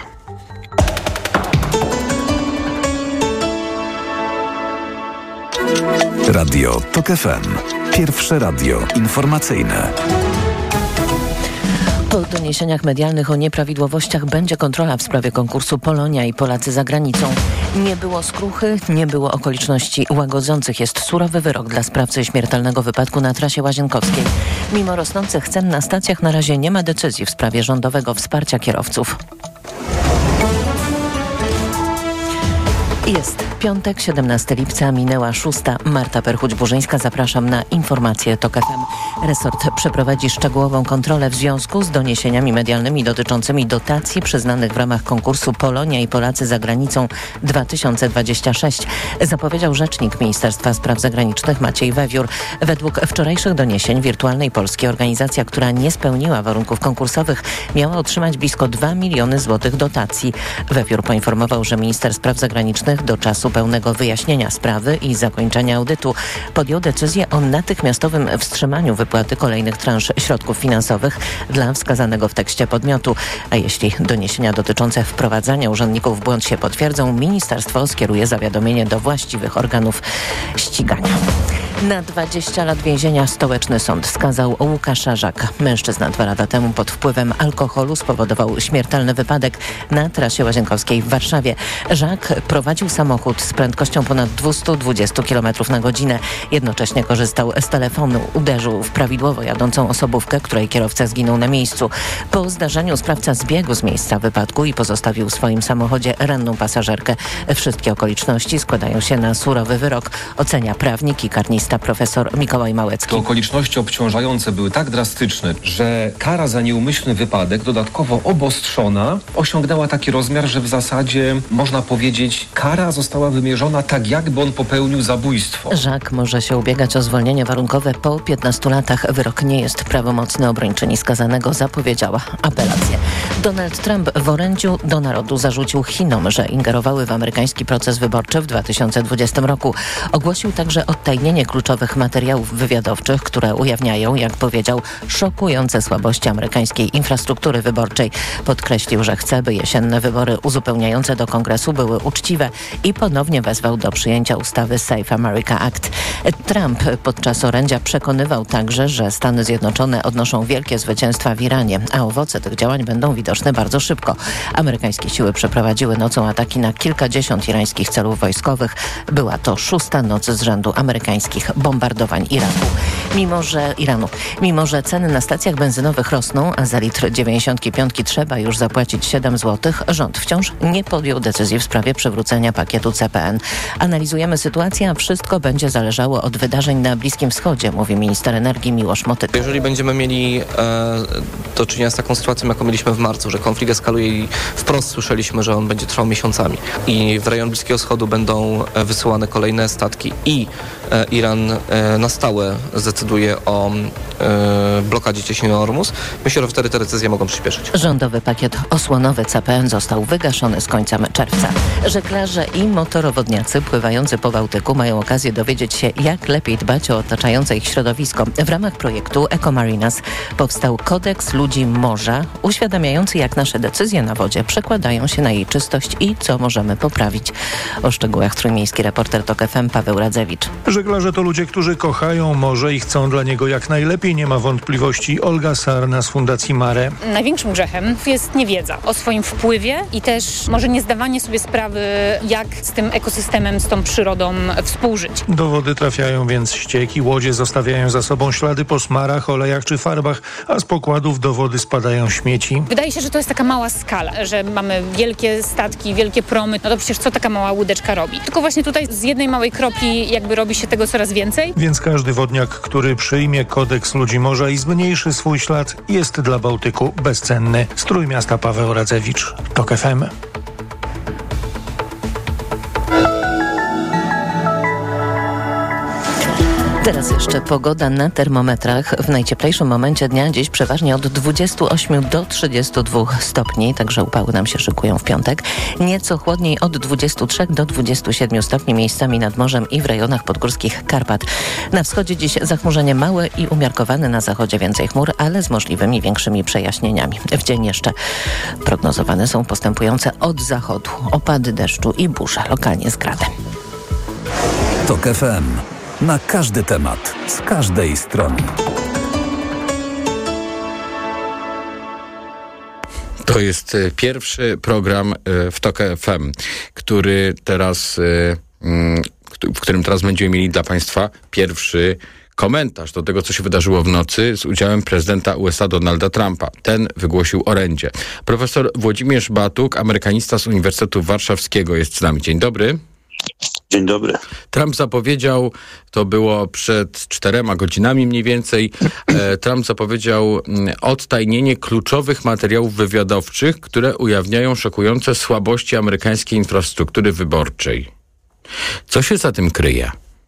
Radio Tok F M. Pierwsze radio informacyjne. Po doniesieniach medialnych o nieprawidłowościach będzie kontrola w sprawie konkursu Polonia i Polacy za granicą. Nie było skruchy, nie było okoliczności łagodzących. Jest surowy wyrok dla sprawcy śmiertelnego wypadku na trasie łazienkowskiej. Mimo rosnących cen na stacjach na razie nie ma decyzji w sprawie rządowego wsparcia kierowców. Jest piątek, siedemnastego lipca, minęła szósta. Marta Perchuć-Burzyńska, zapraszam na informacje Tok F M. Resort przeprowadzi szczegółową kontrolę w związku z doniesieniami medialnymi dotyczącymi dotacji przyznanych w ramach konkursu Polonia i Polacy za granicą dwa tysiące dwudziesty szósty, zapowiedział rzecznik Ministerstwa Spraw Zagranicznych Maciej Wewiór. Według wczorajszych doniesień Wirtualnej Polski organizacja, która nie spełniła warunków konkursowych, miała otrzymać blisko dwa miliony złotych dotacji. Wewiór poinformował, że minister spraw zagranicznych do czasu pełnego wyjaśnienia sprawy i zakończenia audytu podjął decyzję o natychmiastowym wstrzymaniu wypłaty kolejnych transz środków finansowych dla wskazanego w tekście podmiotu. A jeśli doniesienia dotyczące wprowadzania urzędników w błąd się potwierdzą, ministerstwo skieruje zawiadomienie do właściwych organów ścigania. Na dwadzieścia lat więzienia stołeczny sąd skazał Łukasza Żaka. Mężczyzna dwa lata temu pod wpływem alkoholu spowodował śmiertelny wypadek na trasie łazienkowskiej w Warszawie. Żak prowadził samochód z prędkością ponad dwieście dwadzieścia kilometrów na godzinę. Jednocześnie korzystał z telefonu. Uderzył w prawidłowo jadącą osobówkę, której kierowca zginął na miejscu. Po zdarzeniu sprawca zbiegł z miejsca wypadku i pozostawił w swoim samochodzie ranną pasażerkę. Wszystkie okoliczności składają się na surowy wyrok, ocenia prawnik i karnista profesor Mikołaj Małecki. To okoliczności obciążające były tak drastyczne, że kara za nieumyślny wypadek, dodatkowo obostrzona, osiągnęła taki rozmiar, że w zasadzie można powiedzieć, kara została wymierzona tak, jakby on popełnił zabójstwo. Żak może się ubiegać o zwolnienie warunkowe po piętnastu latach. Wyrok nie jest prawomocny. Obrończyni skazanego zapowiedziała apelację. Donald Trump w orędziu do narodu zarzucił Chinom, że ingerowały w amerykański proces wyborczy w dwa tysiące dwudziestym roku. Ogłosił także odtajnienie kluczowych materiałów wywiadowczych, które ujawniają, jak powiedział, szokujące słabości amerykańskiej infrastruktury wyborczej. Podkreślił, że chce, by jesienne wybory uzupełniające do kongresu były uczciwe i ponownie wezwał do przyjęcia ustawy Safe America Act. Trump podczas orędzia przekonywał także, że Stany Zjednoczone odnoszą wielkie zwycięstwa w Iranie, a owoce tych działań będą widoczne widoczny bardzo szybko. Amerykańskie siły przeprowadziły nocą ataki na kilkadziesiąt irańskich celów wojskowych. Była to szósta noc z rzędu amerykańskich bombardowań Iranu. Mimo, że Iranu, mimo, że ceny na stacjach benzynowych rosną, a za litr dziewięćdziesiątki piątki trzeba już zapłacić siedem złotych, rząd wciąż nie podjął decyzji w sprawie przywrócenia pakietu C P N. Analizujemy sytuację, a wszystko będzie zależało od wydarzeń na Bliskim Wschodzie, mówi minister energii Miłosz Motyka. Jeżeli będziemy mieli e, do czynienia z taką sytuacją, jaką mieliśmy w marcu, że konflikt eskaluje i wprost słyszeliśmy, że on będzie trwał miesiącami i w rejon Bliskiego Wschodu będą wysyłane kolejne statki i e, Iran e, na stałe zdecyduje o e, blokadzie cieśniny Ormus, myślę, że wtedy te decyzje mogą przyspieszyć. Rządowy pakiet osłonowy C P N został wygaszony z końcem czerwca. Żeglarze i motorowodniacy pływający po Bałtyku mają okazję dowiedzieć się, jak lepiej dbać o otaczające ich środowisko. W ramach projektu EcoMarinas powstał kodeks ludzi morza, uświadamiający, jak nasze decyzje na wodzie przekładają się na jej czystość i co możemy poprawić. O szczegółach trójmiejski reporter TOK F M Paweł Radzewicz. Żeglarze to ludzie, którzy kochają morze i chcą dla niego jak najlepiej, nie ma wątpliwości. Olga Sarna z Fundacji Mare. Największym grzechem jest niewiedza o swoim wpływie i też może nie zdawanie sobie sprawy, jak z tym ekosystemem, z tą przyrodą współżyć. Do wody trafiają więc ścieki, łodzie zostawiają za sobą ślady po smarach, olejach czy farbach, a z pokładów do wody spadają śmieci. Wydaje się, że to jest taka mała skala, że mamy wielkie statki, wielkie promy, no to przecież co taka mała łódeczka robi? Tylko właśnie tutaj z jednej małej kropli jakby robi się tego coraz więcej. Więc każdy wodniak, który przyjmie kodeks ludzi morza i zmniejszy swój ślad, jest dla Bałtyku bezcenny. Z Trójmiasta Paweł Radzewicz, TOK F M. Teraz jeszcze pogoda na termometrach. W najcieplejszym momencie dnia dziś przeważnie od dwudziestu ośmiu do trzydziestu dwóch stopni, także upały nam się szykują w piątek. Nieco chłodniej od dwudziestu trzech do dwudziestu siedmiu stopni miejscami nad morzem i w rejonach podgórskich Karpat. Na wschodzie dziś zachmurzenie małe i umiarkowane, na zachodzie więcej chmur, ale z możliwymi większymi przejaśnieniami. W dzień jeszcze prognozowane są postępujące od zachodu opady deszczu i burze, lokalnie z gradem. TOK F M. Na każdy temat, z każdej strony. To jest pierwszy program w TOK F M, który teraz, w którym teraz będziemy mieli dla Państwa pierwszy komentarz do tego, co się wydarzyło w nocy z udziałem prezydenta U S A Donalda Trumpa. Ten wygłosił orędzie. Profesor Włodzimierz Batuk, amerykanista z Uniwersytetu Warszawskiego, jest z nami. Dzień dobry. Dzień dobry. Trump zapowiedział, to było przed czterema godzinami mniej więcej, e, Trump zapowiedział odtajnienie kluczowych materiałów wywiadowczych, które ujawniają szokujące słabości amerykańskiej infrastruktury wyborczej. Co się za tym kryje?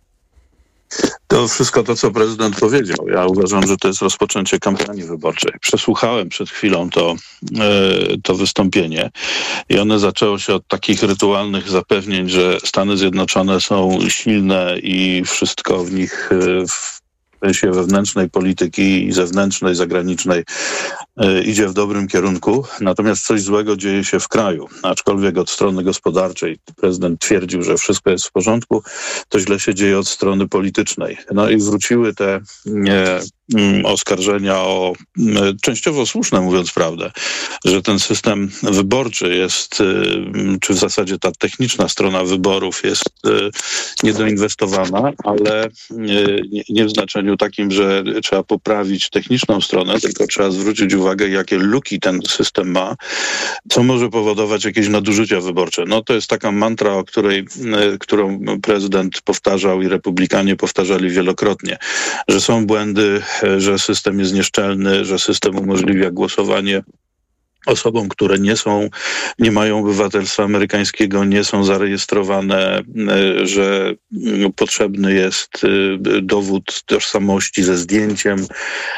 To wszystko to, co prezydent powiedział. Ja uważam, że to jest rozpoczęcie kampanii wyborczej. Przesłuchałem przed chwilą to, e, to wystąpienie i one zaczęło się od takich rytualnych zapewnień, że Stany Zjednoczone są silne i wszystko w nich e, w sensie wewnętrznej polityki i zewnętrznej, zagranicznej e, idzie w dobrym kierunku. Natomiast coś złego dzieje się w kraju. Aczkolwiek od strony gospodarczej prezydent twierdził, że wszystko jest w porządku, to źle się dzieje od strony politycznej. No i wróciły te e, oskarżenia o, częściowo słuszne, mówiąc prawdę, że ten system wyborczy jest, czy w zasadzie ta techniczna strona wyborów jest niedoinwestowana, ale nie w znaczeniu takim, że trzeba poprawić techniczną stronę, tylko trzeba zwrócić uwagę, jakie luki ten system ma, co może powodować jakieś nadużycia wyborcze. No to jest taka mantra, o której, którą prezydent powtarzał i republikanie powtarzali wielokrotnie, że są błędy, że system jest nieszczelny, że system umożliwia głosowanie osobom, które nie są, nie mają obywatelstwa amerykańskiego, nie są zarejestrowane, że potrzebny jest dowód tożsamości ze zdjęciem.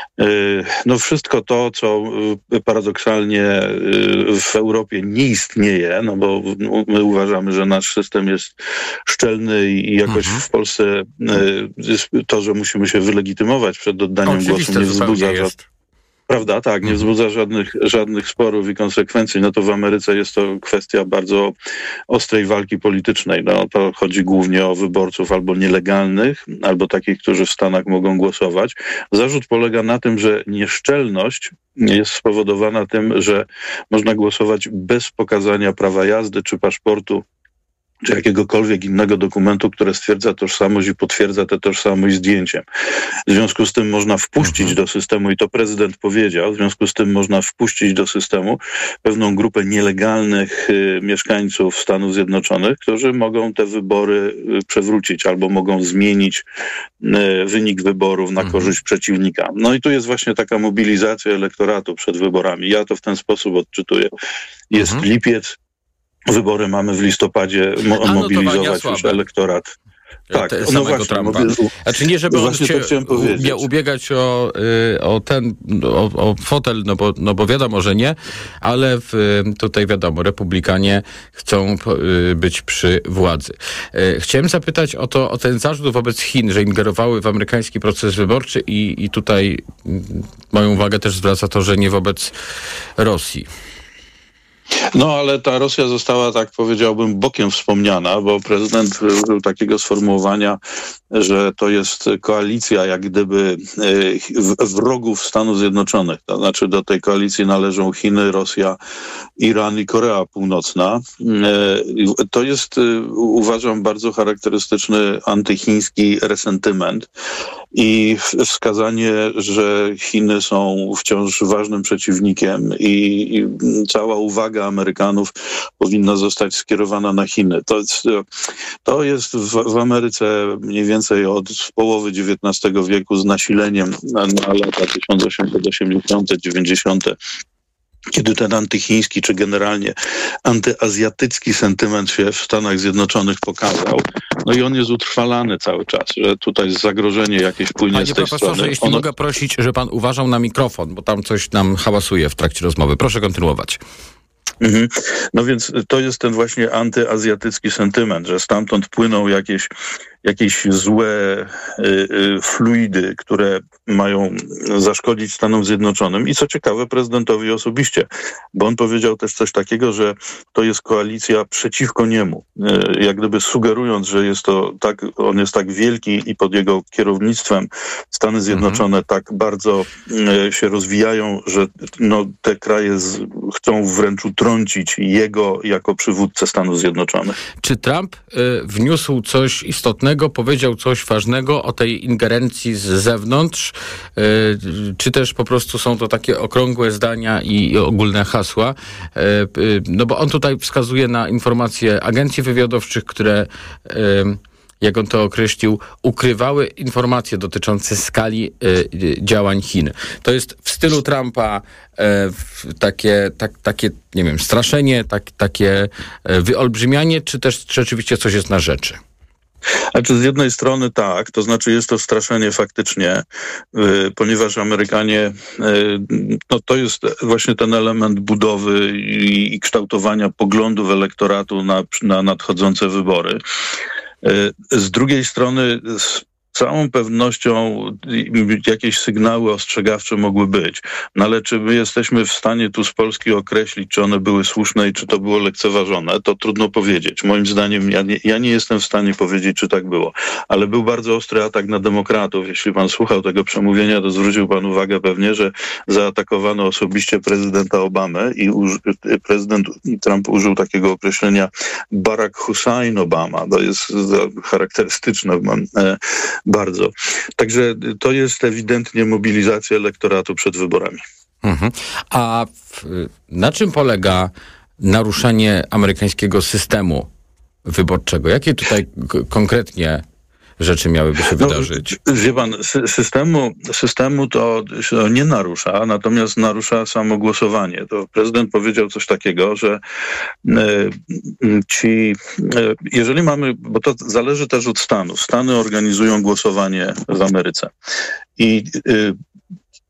No wszystko to, co paradoksalnie w Europie nie istnieje, no bo my uważamy, że nasz system jest szczelny i jakoś mhm. w Polsce to, że musimy się wylegitymować przed oddaniem głosu, nie wzbudza żadnych. Prawda, tak, nie wzbudza żadnych, żadnych sporów i konsekwencji. No to w Ameryce jest to kwestia bardzo ostrej walki politycznej. No to chodzi głównie o wyborców albo nielegalnych, albo takich, którzy w Stanach mogą głosować. Zarzut polega na tym, że nieszczelność jest spowodowana tym, że można głosować bez pokazania prawa jazdy czy paszportu, czy jakiegokolwiek innego dokumentu, które stwierdza tożsamość i potwierdza tę tożsamość zdjęciem. W związku z tym można wpuścić do systemu, i to prezydent powiedział, w związku z tym można wpuścić do systemu pewną grupę nielegalnych y, mieszkańców Stanów Zjednoczonych, którzy mogą te wybory y, przewrócić albo mogą zmienić y, wynik wyborów na korzyść przeciwnika. No i tu jest właśnie taka mobilizacja elektoratu przed wyborami. Ja to w ten sposób odczytuję. Jest mhm. lipiec, wybory mamy w listopadzie, mo- mobilizować już elektorat. Tak, te, no samego właśnie, Trumpa. mówię, Znaczy nie, żeby on się miał ubiegać o, o ten, o, o fotel, no bo, no bo wiadomo, że nie, ale w, tutaj wiadomo, republikanie chcą być przy władzy. Chciałem zapytać o to, o ten zarzut wobec Chin, że ingerowały w amerykański proces wyborczy i, i tutaj moją uwagę też zwraca to, że nie wobec Rosji. No, ale ta Rosja została, tak powiedziałbym, bokiem wspomniana, bo prezydent użył takiego sformułowania, że to jest koalicja jak gdyby wrogów Stanów Zjednoczonych. To znaczy do tej koalicji należą Chiny, Rosja, Iran i Korea Północna. To jest, uważam, bardzo charakterystyczny antychiński resentyment i wskazanie, że Chiny są wciąż ważnym przeciwnikiem i, i cała uwaga Amerykanów powinna zostać skierowana na Chiny. To jest, to jest w, w Ameryce mniej więcej od połowy dziewiętnastego wieku z nasileniem na, na lata tysiąc osiemset osiemdziesiąte, dziewięćdziesiąte. Kiedy ten antychiński, czy generalnie antyazjatycki sentyment się w Stanach Zjednoczonych pokazał. No i on jest utrwalany cały czas, że tutaj jest zagrożenie jakieś płynie Panie z tej profesorze, strony. jeśli ono... mogę prosić, żeby pan uważał na mikrofon, bo tam coś nam hałasuje w trakcie rozmowy. Proszę kontynuować. Mhm. No więc to jest ten właśnie antyazjatycki sentyment, że stamtąd płyną jakieś, jakieś złe y, y, fluidy, które mają zaszkodzić Stanom Zjednoczonym i co ciekawe prezydentowi osobiście, bo on powiedział też coś takiego, że to jest koalicja przeciwko niemu, y, jak gdyby sugerując, że jest to tak, on jest tak wielki i pod jego kierownictwem Stany Zjednoczone mhm. tak bardzo y, się rozwijają, że no, te kraje z, chcą wręcz utrącić jego jako przywódcę Stanów Zjednoczonych. Czy Trump y, wniósł coś istotnego, powiedział coś ważnego o tej ingerencji z zewnątrz, y, czy też po prostu są to takie okrągłe zdania i, i ogólne hasła? Y, y, no bo on tutaj wskazuje na informacje agencji wywiadowczych, które y, jak on to określił, ukrywały informacje dotyczące skali y, działań Chin. To jest w stylu Trumpa y, takie, tak, takie, nie wiem, straszenie, tak, takie wyolbrzymianie, czy też rzeczywiście coś jest na rzeczy? Znaczy z jednej strony tak, to znaczy jest to straszenie faktycznie, y, ponieważ Amerykanie, y, no to jest właśnie ten element budowy i, i kształtowania poglądów elektoratu na, na nadchodzące wybory. Z drugiej strony z całą pewnością jakieś sygnały ostrzegawcze mogły być. No ale czy my jesteśmy w stanie tu z Polski określić, czy one były słuszne i czy to było lekceważone, to trudno powiedzieć. Moim zdaniem ja nie, ja nie jestem w stanie powiedzieć, czy tak było. Ale był bardzo ostry atak na demokratów. Jeśli pan słuchał tego przemówienia, to zwrócił pan uwagę pewnie, że zaatakowano osobiście prezydenta Obamę i uż, prezydent Trump użył takiego określenia Barack Hussein Obama. To jest charakterystyczne e, bardzo. Także to jest ewidentnie mobilizacja elektoratu przed wyborami. Mhm. A w, na czym polega naruszenie amerykańskiego systemu wyborczego? Jakie tutaj k- konkretnie rzeczy miałyby się no, wydarzyć? Wie pan, systemu, systemu to się nie narusza, natomiast narusza samo głosowanie. To prezydent powiedział coś takiego, że e, ci, e, jeżeli mamy, bo to zależy też od Stanów. Stany organizują głosowanie w Ameryce i e,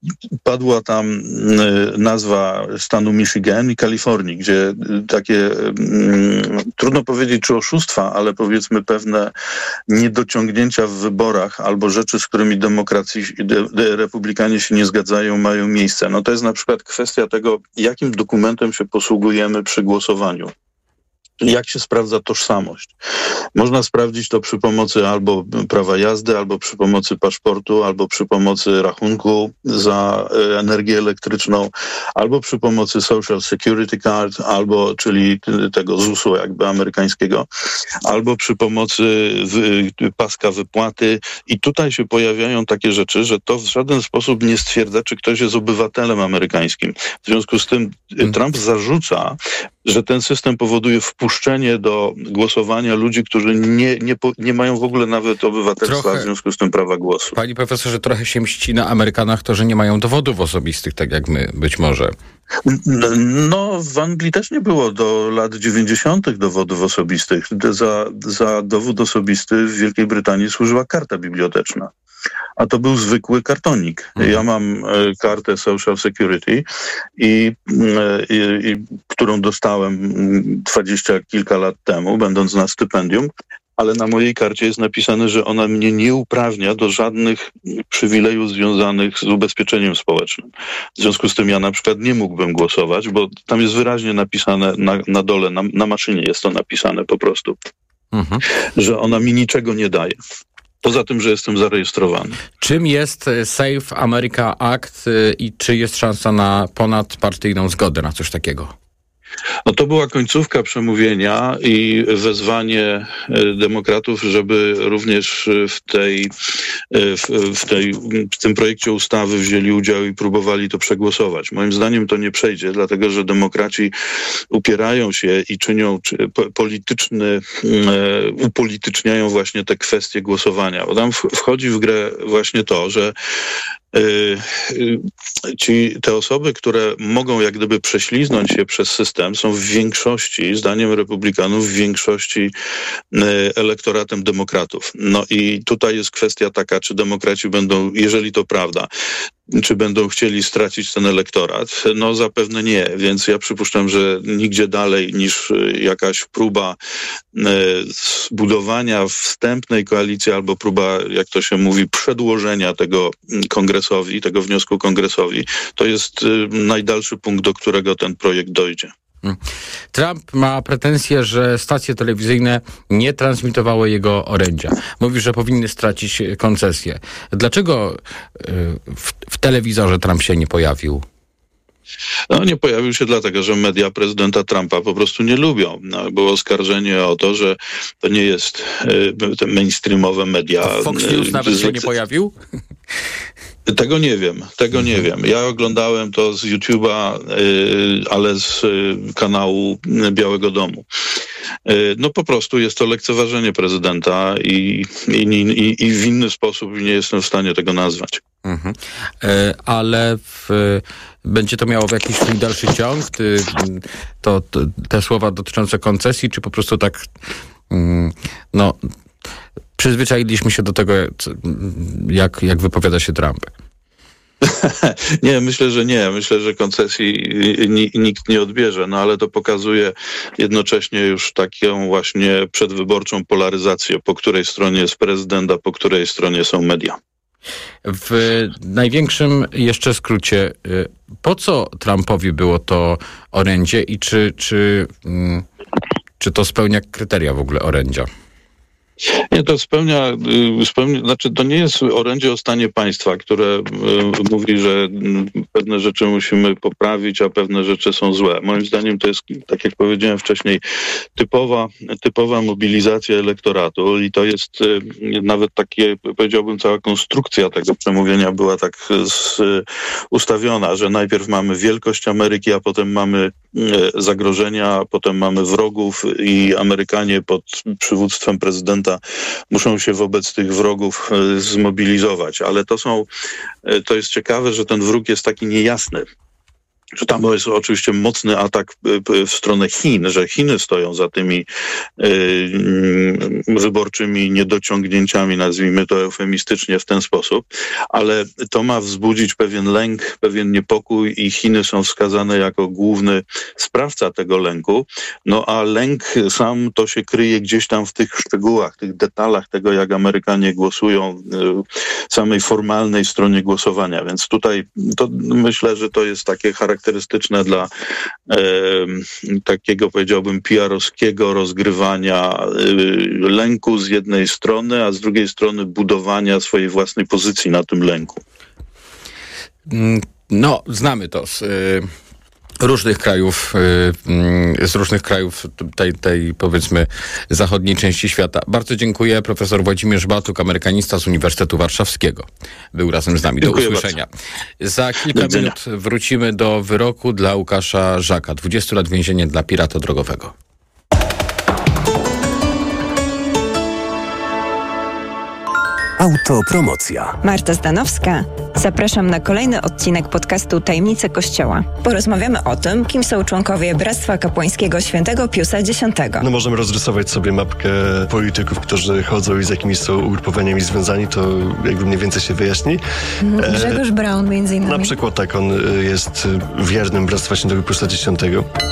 padła tam nazwa stanu Michigan i Kalifornii, gdzie takie, trudno powiedzieć czy oszustwa, ale powiedzmy pewne niedociągnięcia w wyborach albo rzeczy, z którymi demokracji, republikanie się nie zgadzają, mają miejsce. No to jest na przykład kwestia tego, jakim dokumentem się posługujemy przy głosowaniu. Jak się sprawdza tożsamość? Można sprawdzić to przy pomocy albo prawa jazdy, albo przy pomocy paszportu, albo przy pomocy rachunku za energię elektryczną, albo przy pomocy Social Security Card, albo czyli tego zusu jakby amerykańskiego, albo przy pomocy paska wypłaty. I tutaj się pojawiają takie rzeczy, że to w żaden sposób nie stwierdza, czy ktoś jest obywatelem amerykańskim. W związku z tym Trump zarzuca, że ten system powoduje wpuszczenie do głosowania ludzi, którzy nie, nie, nie mają w ogóle nawet obywatelstwa, trochę, w związku z tym prawa głosu. Panie profesorze, trochę się mści na Amerykanach to, że nie mają dowodów osobistych, tak jak my, być może. No, w Anglii też nie było do lat dziewięćdziesiątych dowodów osobistych. Za, za dowód osobisty w Wielkiej Brytanii służyła karta biblioteczna. A to był zwykły kartonik. Mhm. Ja mam e, kartę Social Security, i, e, i, którą dostałem dwadzieścia kilka lat temu, będąc na stypendium, ale na mojej karcie jest napisane, że ona mnie nie uprawnia do żadnych przywilejów związanych z ubezpieczeniem społecznym. W związku z tym ja na przykład nie mógłbym głosować, bo tam jest wyraźnie napisane na, na dole, na, na maszynie jest to napisane po prostu, mhm. że ona mi niczego nie daje. Poza tym, że jestem zarejestrowany. Czym jest Save America Act i czy jest szansa na ponadpartyjną zgodę na coś takiego? No to była końcówka przemówienia i wezwanie demokratów, żeby również w tej, w, w tej, w tym projekcie ustawy wzięli udział i próbowali to przegłosować. Moim zdaniem to nie przejdzie, dlatego że demokraci upierają się i czynią polityczny, upolityczniają właśnie te kwestie głosowania. Bo tam wchodzi w grę właśnie to, że Ci, te osoby, które mogą jak gdyby prześliznąć się przez system, są w większości, zdaniem republikanów, w większości elektoratem demokratów. No i tutaj jest kwestia taka, czy demokraci będą, jeżeli to prawda, czy będą chcieli stracić ten elektorat? No zapewne nie, więc ja przypuszczam, że nigdzie dalej niż jakaś próba zbudowania wstępnej koalicji albo próba, jak to się mówi, przedłożenia tego kongresowi, tego wniosku kongresowi, to jest najdalszy punkt, do którego ten projekt dojdzie. Trump ma pretensje, że stacje telewizyjne nie transmitowały jego orędzia. Mówi, że powinny stracić koncesję. Dlaczego w, w telewizorze Trump się nie pojawił? No nie pojawił się dlatego, że media prezydenta Trumpa po prostu nie lubią. No, było oskarżenie o to, że to nie jest y, te mainstreamowe media. A Fox News nawet y, się nie pojawił? Tego nie wiem, tego nie wiem. Ja oglądałem to z YouTube'a, y, ale z y, kanału Białego Domu. Y, no po prostu jest to lekceważenie prezydenta i, i, i, i w inny sposób nie jestem w stanie tego nazwać. Mhm. Y, ale w, będzie to miało jakiś swój dalszy ciąg? Ty, to, to, te słowa dotyczące koncesji, czy po prostu tak mm, no... Przyzwyczailiśmy się do tego, jak, jak wypowiada się Trump. Nie, myślę, że nie. Myślę, że koncesji nikt nie odbierze, no ale to pokazuje jednocześnie już taką właśnie przedwyborczą polaryzację, po której stronie jest prezydent, a po której stronie są media. W największym jeszcze skrócie, po co Trumpowi było to orędzie i czy, czy, czy to spełnia kryteria w ogóle orędzia? Nie, to spełnia, spełnia, znaczy to nie jest orędzie o stanie państwa, które y, mówi, że pewne rzeczy musimy poprawić, a pewne rzeczy są złe. Moim zdaniem to jest, tak jak powiedziałem wcześniej, typowa, typowa mobilizacja elektoratu i to jest y, nawet takie, powiedziałbym, cała konstrukcja tego przemówienia była tak z, y, ustawiona, że najpierw mamy wielkość Ameryki, a potem mamy y, zagrożenia, a potem mamy wrogów i Amerykanie pod przywództwem prezydenta muszą się wobec tych wrogów zmobilizować. Ale to są, to jest ciekawe, że ten wróg jest taki niejasny. że tam jest oczywiście mocny atak w stronę Chin, że Chiny stoją za tymi y, wyborczymi niedociągnięciami, nazwijmy to eufemistycznie w ten sposób, ale to ma wzbudzić pewien lęk, pewien niepokój i Chiny są wskazane jako główny sprawca tego lęku. No a lęk sam to się kryje gdzieś tam w tych szczegółach, tych detalach tego, jak Amerykanie głosują, w samej formalnej stronie głosowania. Więc tutaj to myślę, że to jest takie charakterystyczne dla e, takiego, powiedziałbym, P R-owskiego rozgrywania e, lęku z jednej strony, a z drugiej strony budowania swojej własnej pozycji na tym lęku. No, znamy to z y, różnych krajów, y, z różnych krajów tej, tej, powiedzmy, zachodniej części świata. Bardzo dziękuję. Profesor Włodzimierz Batuk, amerykanista z Uniwersytetu Warszawskiego, był razem z nami. Dziękuję do usłyszenia. Bardzo. Za kilka minut wrócimy do wyroku dla Łukasza Żaka. dwudziestu lat więzienia dla pirata drogowego. Autopromocja. Marta Zdanowska. Zapraszam na kolejny odcinek podcastu Tajemnice Kościoła. Porozmawiamy o tym, kim są członkowie Bractwa Kapłańskiego Świętego Piusa Dziesiątego. No możemy rozrysować sobie mapkę polityków, którzy chodzą i z jakimiś są ugrupowaniami związani, to jakby mniej więcej się wyjaśni. Grzegorz Braun między innymi. Na przykład tak, on jest wiernym Bractwa Świętego Piusa Dziesiątego.